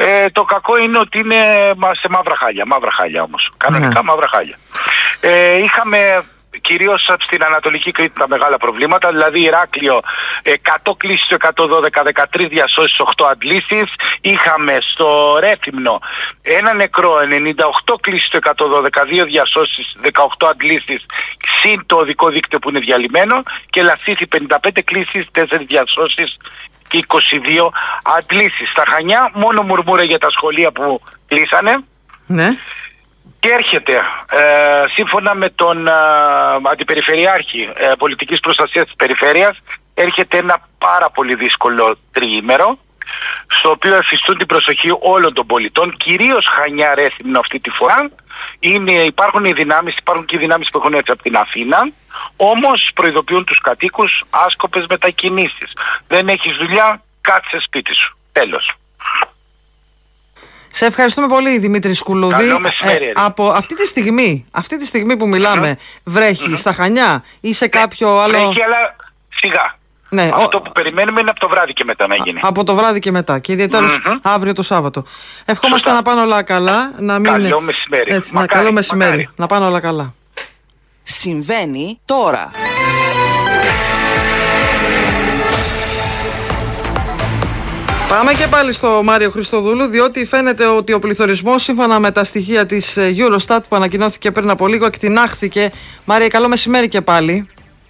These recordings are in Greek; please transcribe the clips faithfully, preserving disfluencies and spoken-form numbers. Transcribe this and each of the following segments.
Ε, το κακό είναι ότι είναι σε μαύρα χάλια. Μαύρα χάλια όμως. Κανονικά mm. μαύρα χάλια. Ε, είχαμε κυρίως στην Ανατολική Κρήτη τα μεγάλα προβλήματα, δηλαδή Ηράκλειο εκατό κλήσεις στο εκατόν δώδεκα, δεκατρείς διασώσεις, οκτώ αντλήσεις. Είχαμε στο Ρέθυμνο ένα νεκρό, ενενήντα οκτώ κλήσεις στο εκατόν δώδεκα, δύο διασώσεις, δεκαοκτώ αντλήσεις, συν το οδικό δίκτυο που είναι διαλυμένο, και Λασίθι πενήντα πέντε κλήσεις, τέσσερις διασώσεις και είκοσι δύο αντλήσεις. Στα Χανιά μόνο μουρμούρα για τα σχολεία που κλείσανε. Ναι. Και έρχεται, ε, σύμφωνα με τον ε, Αντιπεριφερειάρχη ε, Πολιτικής Προστασίας της Περιφέρειας, έρχεται ένα πάρα πολύ δύσκολο τριήμερο, στο οποίο εφιστούν την προσοχή όλων των πολιτών, κυρίως Χανιά, Ρέθυμνο αυτή τη φορά. Είναι, υπάρχουν οι δυνάμεις, υπάρχουν και οι δυνάμεις που έχουν έρθει από την Αθήνα, όμως προειδοποιούν τους κατοίκους άσκοπες μετακινήσεις. Δεν έχεις δουλειά, κάτσε σπίτι σου. Τέλος. Σε ευχαριστούμε πολύ, Δημήτρη Σκουλούδη. Καλό μεσημέρι. Ε, από αυτή τη στιγμή, αυτή τη στιγμή που μιλάμε, mm-hmm. βρέχει mm-hmm. στα Χανιά ή σε κάποιο ναι, άλλο... Βρέχει, αλλά σιγά. Ναι, αυτό ο... που περιμένουμε είναι από το βράδυ και μετά να γίνει. Από το βράδυ και μετά. Και ιδιαίτερως mm-hmm. αύριο το Σάββατο. Ευχόμαστε Σωστά. να πάνε όλα καλά. Να μην... Καλό μεσημέρι. Έτσι, μακάρι, να, καλό μεσημέρι. Μακάρι. Να πάνε όλα καλά. Συμβαίνει τώρα. Πάμε και πάλι στο Μάριο Χριστοδούλου, διότι φαίνεται ότι ο πληθωρισμός, σύμφωνα με τα στοιχεία της Eurostat που ανακοινώθηκε πριν από λίγο, εκτινάχθηκε. Μάρια, καλό μεσημέρι και πάλι.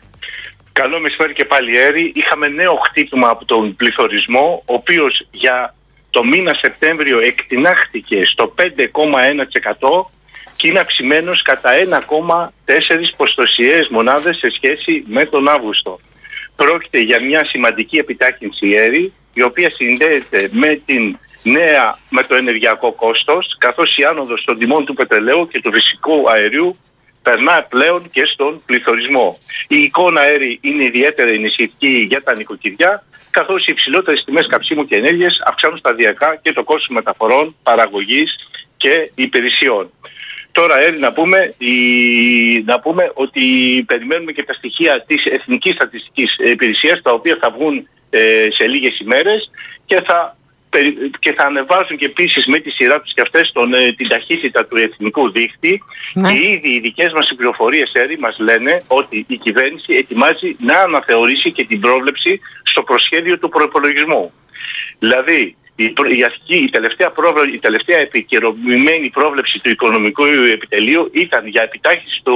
Καλό μεσημέρι και πάλι, Έρη. Είχαμε νέο χτύπημα από τον πληθωρισμό, ο οποίος για το μήνα Σεπτέμβριο εκτινάχθηκε στο πέντε κόμμα ένα τοις εκατό και είναι αυξημένος κατά ένα κόμμα τέσσερα ποσοστιαίες μονάδες σε σχέση με τον Αύγουστο. Πρόκειται για μια σημαντική επιτάχυνση, Έρη, η οποία συνδέεται με, την νέα, με το ενεργειακό κόστος, καθώς η άνοδος των τιμών του πετρελαίου και του φυσικού αερίου περνά πλέον και στον πληθωρισμό. Η εικόνα, Έρη, είναι ιδιαίτερα ενισχυτική για τα νοικοκυριά, καθώς οι υψηλότερες τιμές καυσίμου και ενέργειας αυξάνουν σταδιακά και το κόστος μεταφορών, παραγωγής και υπηρεσιών. Τώρα, Έρη, να πούμε, η, να πούμε ότι περιμένουμε και τα στοιχεία της Εθνικής Στατιστικής Υπηρεσίας, τα οποία θα βγουν ε, σε λίγες ημέρες και θα, και θα ανεβάζουν και επίσης με τη σειρά τους και αυτές τον, ε, την ταχύτητα του εθνικού δίκτυ. Ναι. Και ήδη οι δικές μας πληροφορίες, Έρη, μας λένε ότι η κυβέρνηση ετοιμάζει να αναθεωρήσει και την πρόβλεψη στο προσχέδιο του προϋπολογισμού. Δηλαδή, Η, η, αρχική, η, τελευταία πρόβλε, η τελευταία επικαιροποιημένη πρόβλεψη του οικονομικού επιτελείου ήταν για επιτάχυνση του,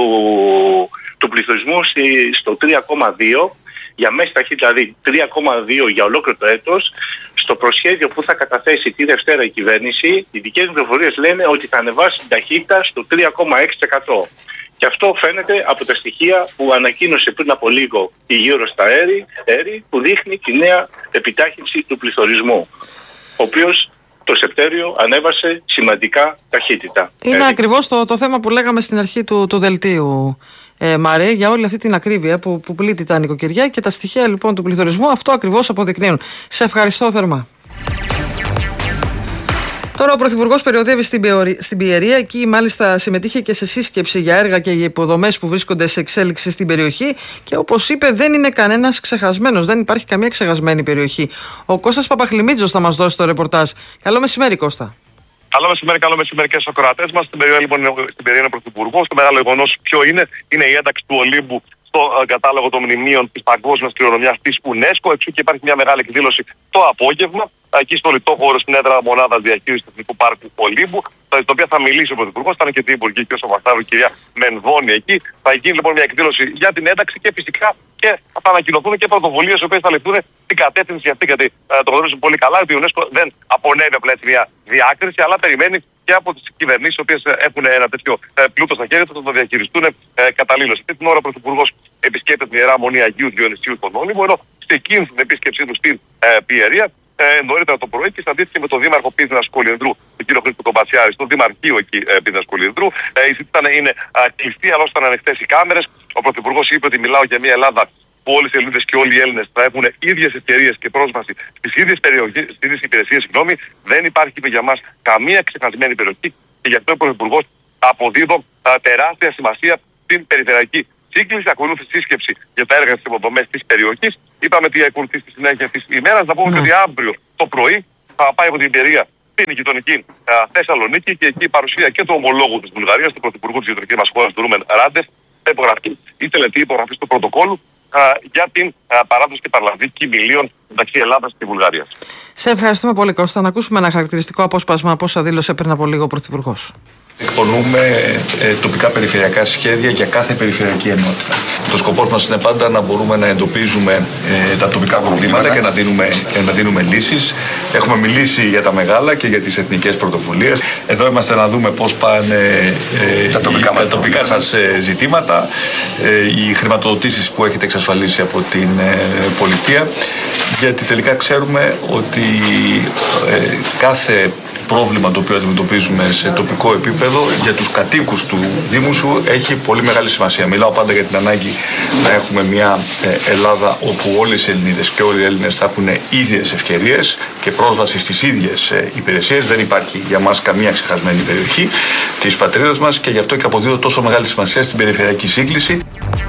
του πληθωρισμού στη, στο τρία κόμμα δύο, για μέση ταχύτητα, δηλαδή τρία κόμμα δύο για ολόκληρο το έτος. Στο προσχέδιο που θα καταθέσει τη Δευτέρα η κυβέρνηση, οι δικές μου πληροφορίες λένε ότι θα ανεβάσει την ταχύτητα στο τρία κόμμα έξι τοις εκατό. Και αυτό φαίνεται από τα στοιχεία που ανακοίνωσε πριν από λίγο η Eurostat, που δείχνει τη νέα επιτάχυνση του πληθωρισμού, ο οποίος το Σεπτέμβριο ανέβασε σημαντικά ταχύτητα. Είναι Έτσι. ακριβώς το, το θέμα που λέγαμε στην αρχή του, του δελτίου, ε, Μαρέ, για όλη αυτή την ακρίβεια που, που πλήττει τα νοικοκυριά, και τα στοιχεία λοιπόν του πληθωρισμού αυτό ακριβώς αποδεικνύουν. Σε ευχαριστώ θερμά. Τώρα ο Πρωθυπουργός περιοδεύει στην, στην Πιερία. Εκεί μάλιστα συμμετείχε και σε σύσκεψη για έργα και για υποδομές που βρίσκονται σε εξέλιξη στην περιοχή. Και όπως είπε, δεν είναι κανένας ξεχασμένος. Δεν υπάρχει καμία ξεχασμένη περιοχή. Ο Κώστας Παπαχλημίτζος θα μας δώσει το ρεπορτάζ. Καλό μεσημέρι, Κώστα. Καλό μεσημέρι, καλό μεσημέρι και στους ακροατές μας. Στην Πιερία, λοιπόν, στην Πιερία είναι ο Πρωθυπουργός. Το μεγάλο γεγονός ποιο είναι? Είναι η ένταξη του Ολύμπου στο uh, κατάλογο των μνημείων της παγκόσμιας κληρονομιάς της UNESCO. Εξού και υπάρχει μια μεγάλη εκδήλωση το απόγευμα, εκεί στο Λιτόχωρο, στην έδρα μονάδας διαχείρισης του Εθνικού Πάρκου Ολύμπου, στην οποία θα μιλήσει ο Πρωθυπουργός. Θα είναι και την Υπουργή κ. Σαββαστάρου, κυρία Μενδώνη εκεί. Θα γίνει λοιπόν μια εκδήλωση για την ένταξη και φυσικά και θα ανακοινωθούν και πρωτοβουλίες οι οποίες θα ληφθούν στην κατεύθυνση αυτή. Γιατί ε, το γνωρίζουμε πολύ καλά ότι η UNESCO δεν απονέμει απλά έτσι μια διάκριση, αλλά περιμένει και από τις κυβερνήσεις οι οποίες έχουν ένα τέτοιο ε, πλούτο στα χέρια τους να το διαχειριστούν ε, καταλήλως. Αυτή την ώρα ο Πρωθυπουργός επισκέπτεται την Ιερά Μονή Αγίου Διονυσίου στον Όλυμπο, ενώ ξεκίνησε την επίσκεψή του στην ε, Πιερία ε, νωρίτερα το πρωί και συναντήθηκε με τον Δήμαρχο Πίδνας Κολυνδρού, τον κύριο Χρήστο Κομπατσιάρη, στο Δημαρχείο εκεί ε, Πίδνας Κολυνδρού. Ε, η συζήτηση είναι ε, κλειστή, αλλά όταν ανοιχτές οι κάμερες, ο Πρωθυπουργός είπε ότι μιλάω για μια Ελλάδα που όλες οι Ελληνίδες και όλοι οι Έλληνες θα έχουν ίδιες ευκαιρίες και πρόσβαση στις ίδιες περιοχές, στις ίδιες υπηρεσίες. Συγγνώμη, δεν υπάρχει, είπε, για μας καμία ξεχασμένη περιοχή και γι' αυτό ο Πρωθυπουργός αποδίδω α, τεράστια σημασία στην περιφερειακή σύγκληση. Ακολούθησε σύσκεψη για τα έργα της υποδομές της περιοχής. Είπαμε τι ακολουθεί στη συνέχεια της ημέρας. Να πούμε mm. ότι αύριο το πρωί θα πάει από την Πιερία στην γειτονική Θεσσαλονίκη και εκεί η παρουσία και του ομολόγου της Βουλγαρίας, του πρωθυπουργού της γειτονικής μας χώρας, του Ρούμεν Ράντεφ, θα υπογραφεί η τελετή υπογραφή του πρωτοκόλλου για την παράδοση και παραλαβή κυμηλίων μεταξύ Ελλάδας και Βουλγαρίας. Σε ευχαριστούμε πολύ, Κώστα. Να ακούσουμε ένα χαρακτηριστικό απόσπασμα από όσα δήλωσε πριν από λίγο ο Πρωθυπουργός. Εκπονούμε ε, τοπικά περιφερειακά σχέδια για κάθε περιφερειακή ενότητα. Το σκοπός μας είναι πάντα να μπορούμε να εντοπίζουμε ε, τα τοπικά προβλήματα και να δίνουμε, και να δίνουμε λύσεις. Έχουμε μιλήσει για τα μεγάλα και για τις εθνικές πρωτοβουλίες. Εδώ είμαστε να δούμε πώς πάνε ε, τα τοπικά, οι, τα τοπικά σας ε, ζητήματα, ε, οι χρηματοδοτήσεις που έχετε εξασφαλίσει από την ε, πολιτεία. Γιατί τελικά ξέρουμε ότι ε, κάθε πρόβλημα το οποίο αντιμετωπίζουμε σε τοπικό επίπεδο για τους κατοίκους του Δήμου σου έχει πολύ μεγάλη σημασία. Μιλάω πάντα για την ανάγκη να έχουμε μια Ελλάδα όπου όλες οι Ελληνίδες και όλοι οι Έλληνες θα έχουν ίδιες ευκαιρίες και πρόσβαση στις ίδιες υπηρεσίες. Δεν υπάρχει για μας καμία ξεχασμένη περιοχή της πατρίδας μας και γι' αυτό και αποδίδω τόσο μεγάλη σημασία στην περιφερειακή σύγκληση.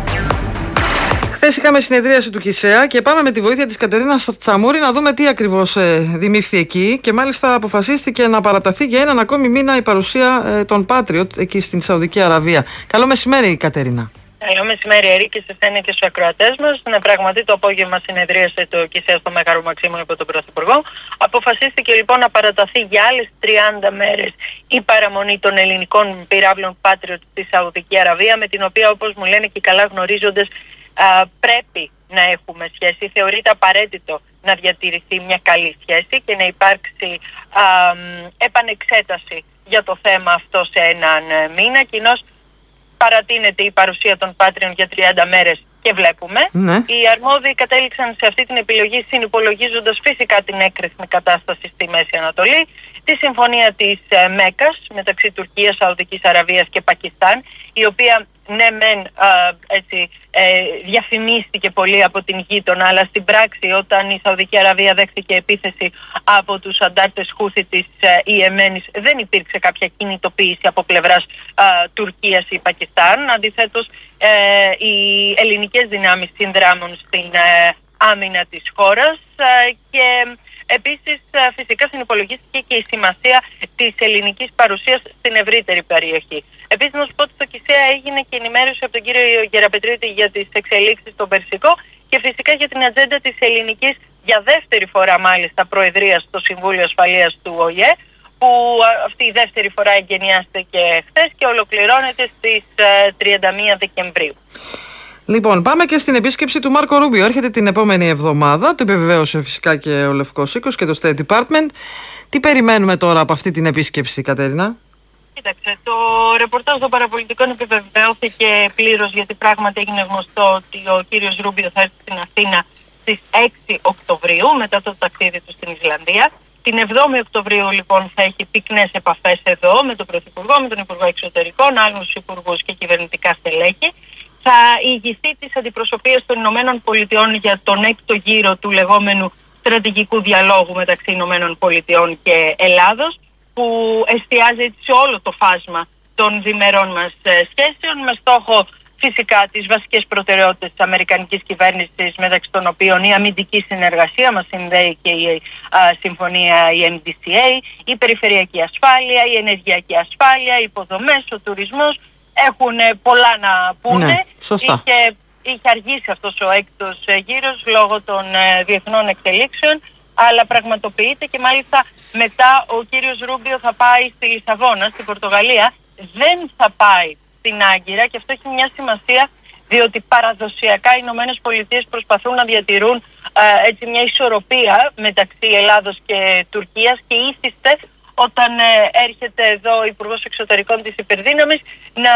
Χθες είχαμε συνεδρίαση του ΚΙΣΕΑ και πάμε με τη βοήθεια της Κατερίνας Τσαμούρη να δούμε τι ακριβώς ε, δημήφθη εκεί και μάλιστα αποφασίστηκε να παραταθεί για έναν ακόμη μήνα η παρουσία ε, των Patriot εκεί στην Σαουδική Αραβία. Καλό μεσημέρι, Κατερίνα. Καλό μεσημέρι, Ερή, και σε εσένα και στους ακροατές μας. Ναι, πραγματικά το απόγευμα συνεδρίασε το ΚΙΣΕΑ στο Μέγαρο Μαξίμου υπό τον Πρωθυπουργό. Αποφασίστηκε λοιπόν να παραταθεί για άλλες τριάντα μέρες η παραμονή των ελληνικών πυράβλων Patriot στη Σαουδική Αραβία, με την οποία, όπως μου λένε και καλά γνωρίζοντες, Uh, πρέπει να έχουμε σχέση. Θεωρείται απαραίτητο να διατηρηθεί μια καλή σχέση και να υπάρξει uh, επανεξέταση για το θέμα αυτό σε έναν μήνα. Κοινώς παρατείνεται η παρουσία των Patriot για τριάντα μέρες και βλέπουμε. Ναι. Οι αρμόδιοι κατέληξαν σε αυτή την επιλογή συνυπολογίζοντας φυσικά την έκρηθμη κατάσταση στη Μέση Ανατολή, τη συμφωνία της ε, Μέκας μεταξύ Τουρκίας, Σαουδικής Αραβίας και Πακιστάν, η οποία ναι μεν α, έτσι, ε, διαφημίστηκε πολύ από την γείτονα, αλλά στην πράξη όταν η Σαουδική Αραβία δέχθηκε επίθεση από τους αντάρτες Χούθη της ε, Ιεμένης δεν υπήρξε κάποια κινητοποίηση από πλευράς α, Τουρκίας ή Πακιστάν. Αντιθέτως ε, οι ελληνικές δυνάμεις συνδράμουν στην ε, άμυνα της χώρας ε, και επίσης φυσικά συνυπολογίστηκε και η σημασία της ελληνικής παρουσίας στην ευρύτερη περιοχή. Επίσης να σου πω ότι στο ΚΙΣΕΑ έγινε και ενημέρωση από τον κύριο Γεραπετρίτη για τις εξελίξεις στον Περσικό και φυσικά για την ατζέντα της ελληνικής για δεύτερη φορά μάλιστα προεδρίας στο Συμβούλιο Ασφαλείας του ΟΗΕ, που αυτή η δεύτερη φορά εγκαινιάστηκε χθες και ολοκληρώνεται στις τριάντα μία Δεκεμβρίου. Λοιπόν, πάμε και στην επίσκεψη του Μάρκο Ρούμπιο. Έρχεται την επόμενη εβδομάδα. Το επιβεβαίωσε φυσικά και ο Λευκός Οίκος και το State Department. Τι περιμένουμε τώρα από αυτή την επίσκεψη, Κατερίνα? Κοίταξε, το ρεπορτάζ των παραπολιτικών επιβεβαιώθηκε πλήρως, γιατί πράγματι έγινε γνωστό ότι ο κύριος Ρούμπιο θα έρθει στην Αθήνα στις έξι Οκτωβρίου, μετά το ταξίδι του στην Ισλανδία. Την εβδόμη Οκτωβρίου λοιπόν θα έχει πυκνές επαφές εδώ με τον Πρωθυπουργό, με τον Υπουργό Εξωτερικών, άλλους υπουργούς και κυβερνητικά στελέχη. Θα ηγηθεί της αντιπροσωπείας των Ηνωμένων Πολιτειών για τον έκτο γύρο του λεγόμενου στρατηγικού διαλόγου μεταξύ Ηνωμένων Πολιτειών και Ελλάδος, που εστιάζει σε όλο το φάσμα των διμερών μας σχέσεων, με στόχο φυσικά τις βασικές προτεραιότητες της αμερικανικής κυβέρνησης, μεταξύ των οποίων η αμυντική συνεργασία, μας συνδέει και η α, συμφωνία η εμ ντι σι έι, η περιφερειακή ασφάλεια, η ενεργειακή ασφάλεια, οι υποδομές, ο τουρισμός. Έχουν πολλά να πούνε. Ναι, σωστά. Είχε, είχε αργήσει αυτός ο έκτος γύρος λόγω των ε, διεθνών εξελίξεων, αλλά πραγματοποιείται και μάλιστα μετά ο κύριος Ρούμπιο θα πάει στη Λισαβόνα, στην Πορτογαλία. Δεν θα πάει στην Άγκυρα και αυτό έχει μια σημασία, διότι παραδοσιακά οι Ηνωμένες Πολιτείες προσπαθούν να διατηρούν ε, έτσι μια ισορροπία μεταξύ Ελλάδος και Τουρκίας και ήθιστε όταν ε, έρχεται εδώ ο Υπουργός Εξωτερικών της Υπερδύναμης να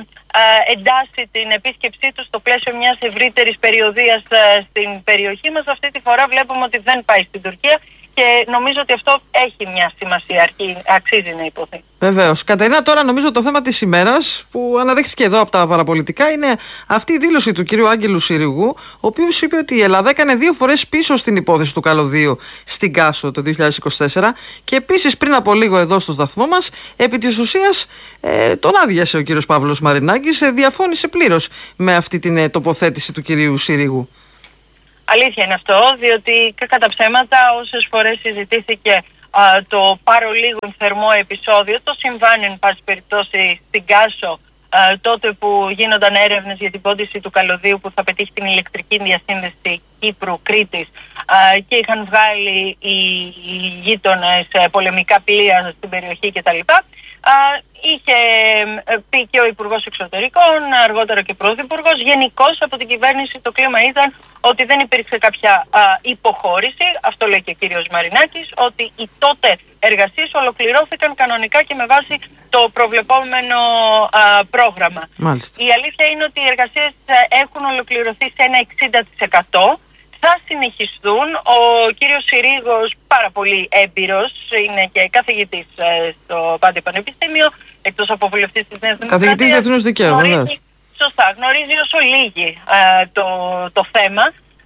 ε, εντάσσει την επίσκεψή του στο πλαίσιο μιας ευρύτερης περιοδίας ε, στην περιοχή μας. Αυτή τη φορά βλέπουμε ότι δεν πάει στην Τουρκία και νομίζω ότι αυτό έχει μια σημασία, αρκεί, αξίζει να υποθεί. Βεβαίως. Κατερίνα, τώρα νομίζω το θέμα της ημέρας που αναδείχθηκε εδώ από τα παραπολιτικά είναι αυτή η δήλωση του κυρίου Άγγελου Συριγού, ο οποίος είπε ότι η Ελλάδα έκανε δύο φορές πίσω στην υπόθεση του καλωδίου στην Κάσο το δύο χιλιάδες είκοσι τέσσερα και επίσης πριν από λίγο εδώ στο σταθμό μας, επί της ουσίας ε, τον άδειασε ο κύριος Παύλος Μαρινάκης, ε, διαφώνησε πλήρως με αυτή την ε, τοποθέτηση του κυρίου Συριγού. Αλήθεια είναι αυτό, διότι κατά ψέματα όσες φορές συζητήθηκε το παρολίγων θερμό επεισόδιο. Το συμβάνει εν πάση περιπτώσει στην Κάσο Uh, τότε που γίνονταν έρευνες για την πόντιση του καλωδίου που θα πετύχει την ηλεκτρική διασύνδεση Κύπρου-Κρήτης uh, και είχαν βγάλει οι, οι γείτονες uh, πολεμικά πλοία στην περιοχή κτλ. Uh, είχε uh, πει και ο Υπουργός Εξωτερικών, αργότερα και Πρωθυπουργός. Γενικώς από την κυβέρνηση το κλίμα ήταν ότι δεν υπήρξε κάποια uh, υποχώρηση, αυτό λέει και ο κύριος Μαρινάκης, ότι οι τότε εργασίες ολοκληρώθηκαν κανονικά και με βάση το προβλεπόμενο α, πρόγραμμα. Μάλιστα. Η αλήθεια είναι ότι οι εργασίες έχουν ολοκληρωθεί σε ένα εξήντα τοις εκατό. Θα συνεχιστούν. Ο κύριος Συρίγος, πάρα πολύ έμπειρος, είναι και καθηγητής ε, στο Πάντιο Πανεπιστήμιο, εκτός από βουλευτής της Νέας Δημοκρατίας. Καθηγητής Διεθνούς Δικαίου, βεβαίως. Σωστά, γνωρίζει όσο λίγοι ε, το, το θέμα.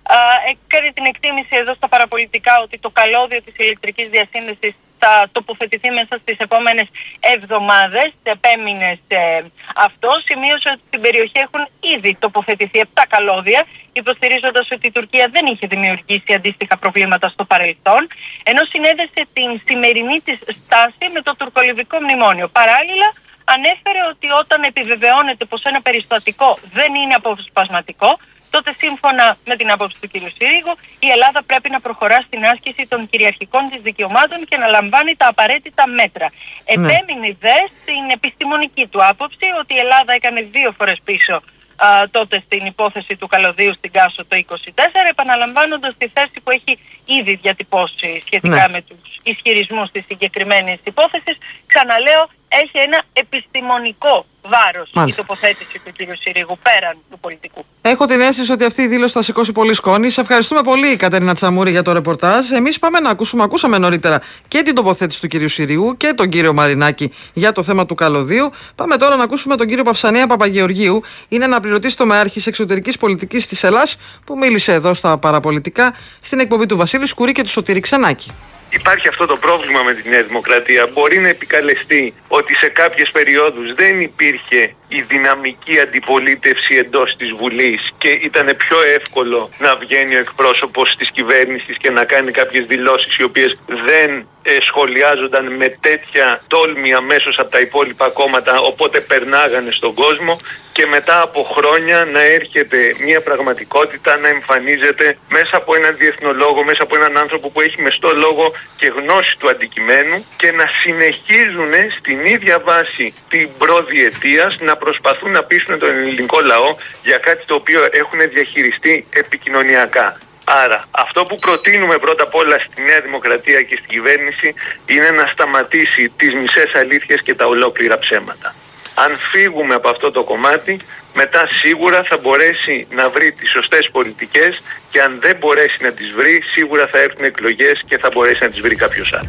Έκανε την εκτίμηση εδώ στα παραπολιτικά ότι το καλώδιο της ηλεκτρικής διασύνδεσης θα τοποθετηθεί μέσα στις επόμενες εβδομάδες. Επέμεινε σε αυτό. Σημείωσε ότι στην περιοχή έχουν ήδη τοποθετηθεί επτά καλώδια, υποστηρίζοντας ότι η Τουρκία δεν είχε δημιουργήσει αντίστοιχα προβλήματα στο παρελθόν, ενώ συνέδεσε την σημερινή της στάση με το τουρκολιβικό μνημόνιο. Παράλληλα, ανέφερε ότι όταν επιβεβαιώνεται πως ένα περιστατικό δεν είναι αποσπασματικό, τότε σύμφωνα με την άποψη του κ. Συρίγου, η Ελλάδα πρέπει να προχωρά στην άσκηση των κυριαρχικών της δικαιωμάτων και να λαμβάνει τα απαραίτητα μέτρα. Ναι. Επέμεινε δε στην επιστημονική του άποψη ότι η Ελλάδα έκανε δύο φορές πίσω α, τότε στην υπόθεση του καλωδίου στην Κάσο το είκοσι τέσσερα, επαναλαμβάνοντας τη θέση που έχει ήδη διατυπώσει σχετικά ναι. με τους ισχυρισμούς της συγκεκριμένης υπόθεσης. Ξαναλέω, έχει ένα επιστημονικό βάρος η τοποθέτηση του κ. Συρίγου πέραν του πολιτικού. Έχω την αίσθηση ότι αυτή η δήλωση θα σηκώσει πολύ σκόνη. Σε ευχαριστούμε πολύ, Κατερίνα Τσαμούρη, για το ρεπορτάζ. Εμείς πάμε να ακούσουμε, ακούσαμε νωρίτερα και την τοποθέτηση του κ. Συρίγου και τον κύριο Μαρινάκη για το θέμα του καλωδίου. Πάμε τώρα να ακούσουμε τον κύριο Παυσανέα Παπαγεωργίου. Είναι αναπληρωτής τομεάρχης εξωτερικής πολιτικής της Ελλάδας, που μίλησε εδώ στα παραπολιτικά στην εκπομπή του Βασίλη Σκουρή και του Σωτήρη Ξενάκη. Υπάρχει αυτό το πρόβλημα με τη Νέα Δημοκρατία. Μπορεί να επικαλεστεί ότι σε κάποιες περιόδους δεν υπήρχε η δυναμική αντιπολίτευση εντός της Βουλής και ήταν πιο εύκολο να βγαίνει ο εκπρόσωπος της κυβέρνησης και να κάνει κάποιες δηλώσεις οι οποίες δεν ε, σχολιάζονταν με τέτοια τόλμη αμέσως από τα υπόλοιπα κόμματα, οπότε περνάγανε στον κόσμο, και μετά από χρόνια να έρχεται μια πραγματικότητα να εμφανίζεται μέσα από έναν διεθνολόγο, μέσα από έναν άνθρωπο που έχει μεστό λόγο και γνώση του αντικειμένου, και να συνεχίζουν στην ίδια βάση την προδιετίας να προσπαθούν να πείσουν τον ελληνικό λαό για κάτι το οποίο έχουν διαχειριστεί επικοινωνιακά. Άρα, αυτό που προτείνουμε πρώτα απ' όλα στη Νέα Δημοκρατία και στην κυβέρνηση είναι να σταματήσει τις μισές αλήθειες και τα ολόκληρα ψέματα. Αν φύγουμε από αυτό το κομμάτι, μετά σίγουρα θα μπορέσει να βρει τις σωστές πολιτικές, και αν δεν μπορέσει να τις βρει, σίγουρα θα έρθουν εκλογές και θα μπορέσει να τις βρει κάποιος άλλος.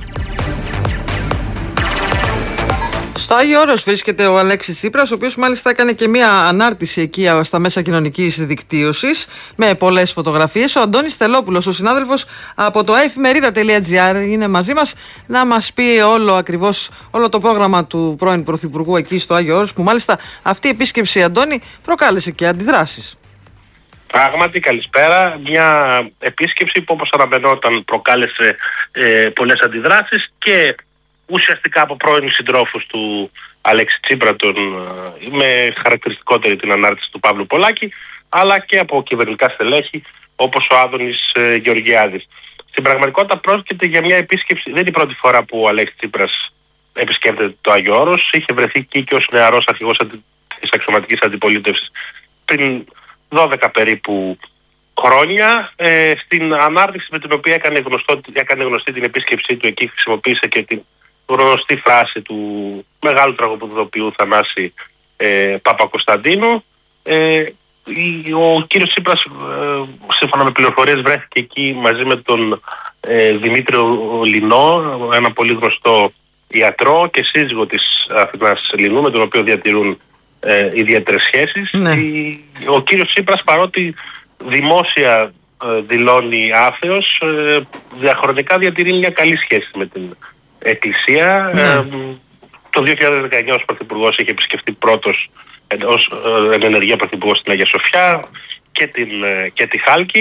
Στο Άγιο Όρος βρίσκεται ο Αλέξης Τσίπρας, ο οποίος μάλιστα έκανε και μία ανάρτηση εκεί στα μέσα κοινωνικής δικτύωσης με πολλές φωτογραφίες. Ο Αντώνης Τελόπουλος, ο συνάδελφος από το εφημερίδα τελεία τζι άρ, είναι μαζί μας να μας πει όλο ακριβώς όλο το πρόγραμμα του πρώην Πρωθυπουργού εκεί στο Άγιο Όρος, που μάλιστα αυτή η επίσκεψη, Αντώνη, προκάλεσε και αντιδράσεις. Πράγματι, καλησπέρα. Μια επίσκεψη που, όπως αναμενόταν, προκάλεσε ε, πολλές αντιδράσεις και ουσιαστικά από πρώην συντρόφους του Αλέξη Τσίπρα, τον, με χαρακτηριστικότερη την ανάρτηση του Παύλου Πολάκη, αλλά και από κυβερνητικά στελέχη όπως ο Άδωνης ε, Γεωργιάδης. Στην πραγματικότητα πρόκειται για μια επίσκεψη, δεν είναι η πρώτη φορά που ο Αλέξης Τσίπρας επισκέπτεται το Άγιο Όρος. Είχε βρεθεί εκεί και ως νεαρός αρχηγός της αξιωματικής αντιπολίτευσης πριν δώδεκα περίπου χρόνια. Ε, στην ανάρτηση με την οποία έκανε, γνωστό, έκανε γνωστή την επίσκεψή του εκεί, χρησιμοποίησε και την γνωστή φράση του μεγάλου τραγουδοποιού Θανάση ε, Παπακοσταντίνου. Ε, ο κύριος Τσίπρας, ε, σύμφωνα με πληροφορίες, βρέθηκε εκεί μαζί με τον ε, Δημήτριο Λινό, ένα πολύ γνωστό ιατρό και σύζυγο της Αθηνάς Λινού, με τον οποίο διατηρούν ε, ιδιαίτερες σχέσεις. Ναι. Ο κύριος Τσίπρας, παρότι δημόσια ε, δηλώνει άθεος, ε, διαχρονικά διατηρεί μια καλή σχέση με την Εκκλησία. Ναι. Ε, το δύο χιλιάδες δεκαεννιά ως Πρωθυπουργός είχε επισκεφτεί πρώτος ως ε, ενεργεία Πρωθυπουργός στην Αγία Σοφιά και, την, ε, και τη Χάλκη.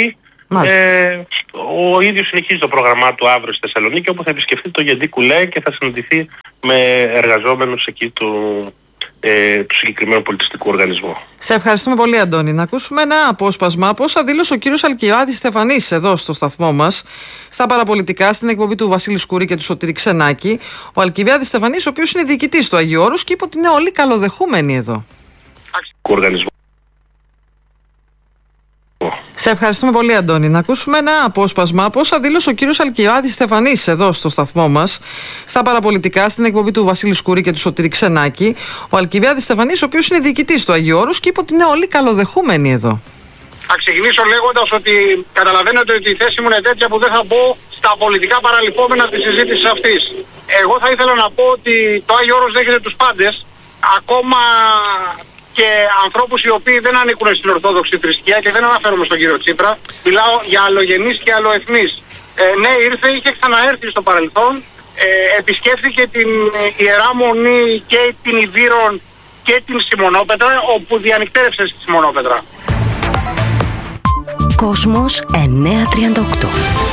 Ε, ο ίδιος συνεχίζει το πρόγραμμά του αύριο στη Θεσσαλονίκη, όπου θα επισκεφτεί το Γεντή Κουλέ και θα συναντηθεί με εργαζόμενους εκεί του, ε, του συγκεκριμένου πολιτιστικού οργανισμού. Σε ευχαριστούμε πολύ, Αντώνη. Να ακούσουμε ένα απόσπασμα από όσα δήλωσε ο κύριος Αλκιάδης Στεφανής εδώ στο σταθμό μας, στα παραπολιτικά, στην εκπομπή του Βασίλη Σκουρή και του Σωτήρη Ξενάκη. Ο Αλκιάδης Στεφανής, ο οποίος είναι διοικητής του Αγίου Όρους και είπε ότι είναι όλοι καλοδεχούμενοι εδώ. Οργανισμό. Σε ευχαριστούμε πολύ, Αντώνη. Να ακούσουμε ένα απόσπασμα από όσα δήλωσε ο κύριος Αλκιάδης Στεφανής εδώ στο σταθμό μας, στα παραπολιτικά, στην εκπομπή του Βασίλη Σκουρή και του Σωτήρη Ξενάκη. Ο Αλκιάδης Στεφανής, ο οποίος είναι διοικητής του Αγίου Όρους και είπε ότι είναι όλοι καλοδεχούμενοι εδώ. Θα ξεκινήσω λέγοντας ότι καταλαβαίνετε ότι η θέση μου είναι τέτοια που δεν θα μπω στα πολιτικά παραλυπόμενα της συζήτησης αυτής. Εγώ θα ήθελα να πω ότι το Άγιο Όρος δέχεται τους πάντες, ακόμα και ανθρώπους οι οποίοι δεν ανήκουν στην Ορθόδοξη θρησκεία, και δεν αναφέρομαι στον κύριο Τσίπρα. Μιλάω για αλλογενείς και αλλοεθνείς. Ε, ναι, ήρθε, είχε ξαναέρθει στο παρελθόν, ε, επισκέφθηκε την Ιερά Μονή και την Ιδύρων και την Σιμονόπετρα, όπου διανυκτέρευσε στη Σιμονόπετρα. Κόσμος εννιακόσια τριάντα οκτώ.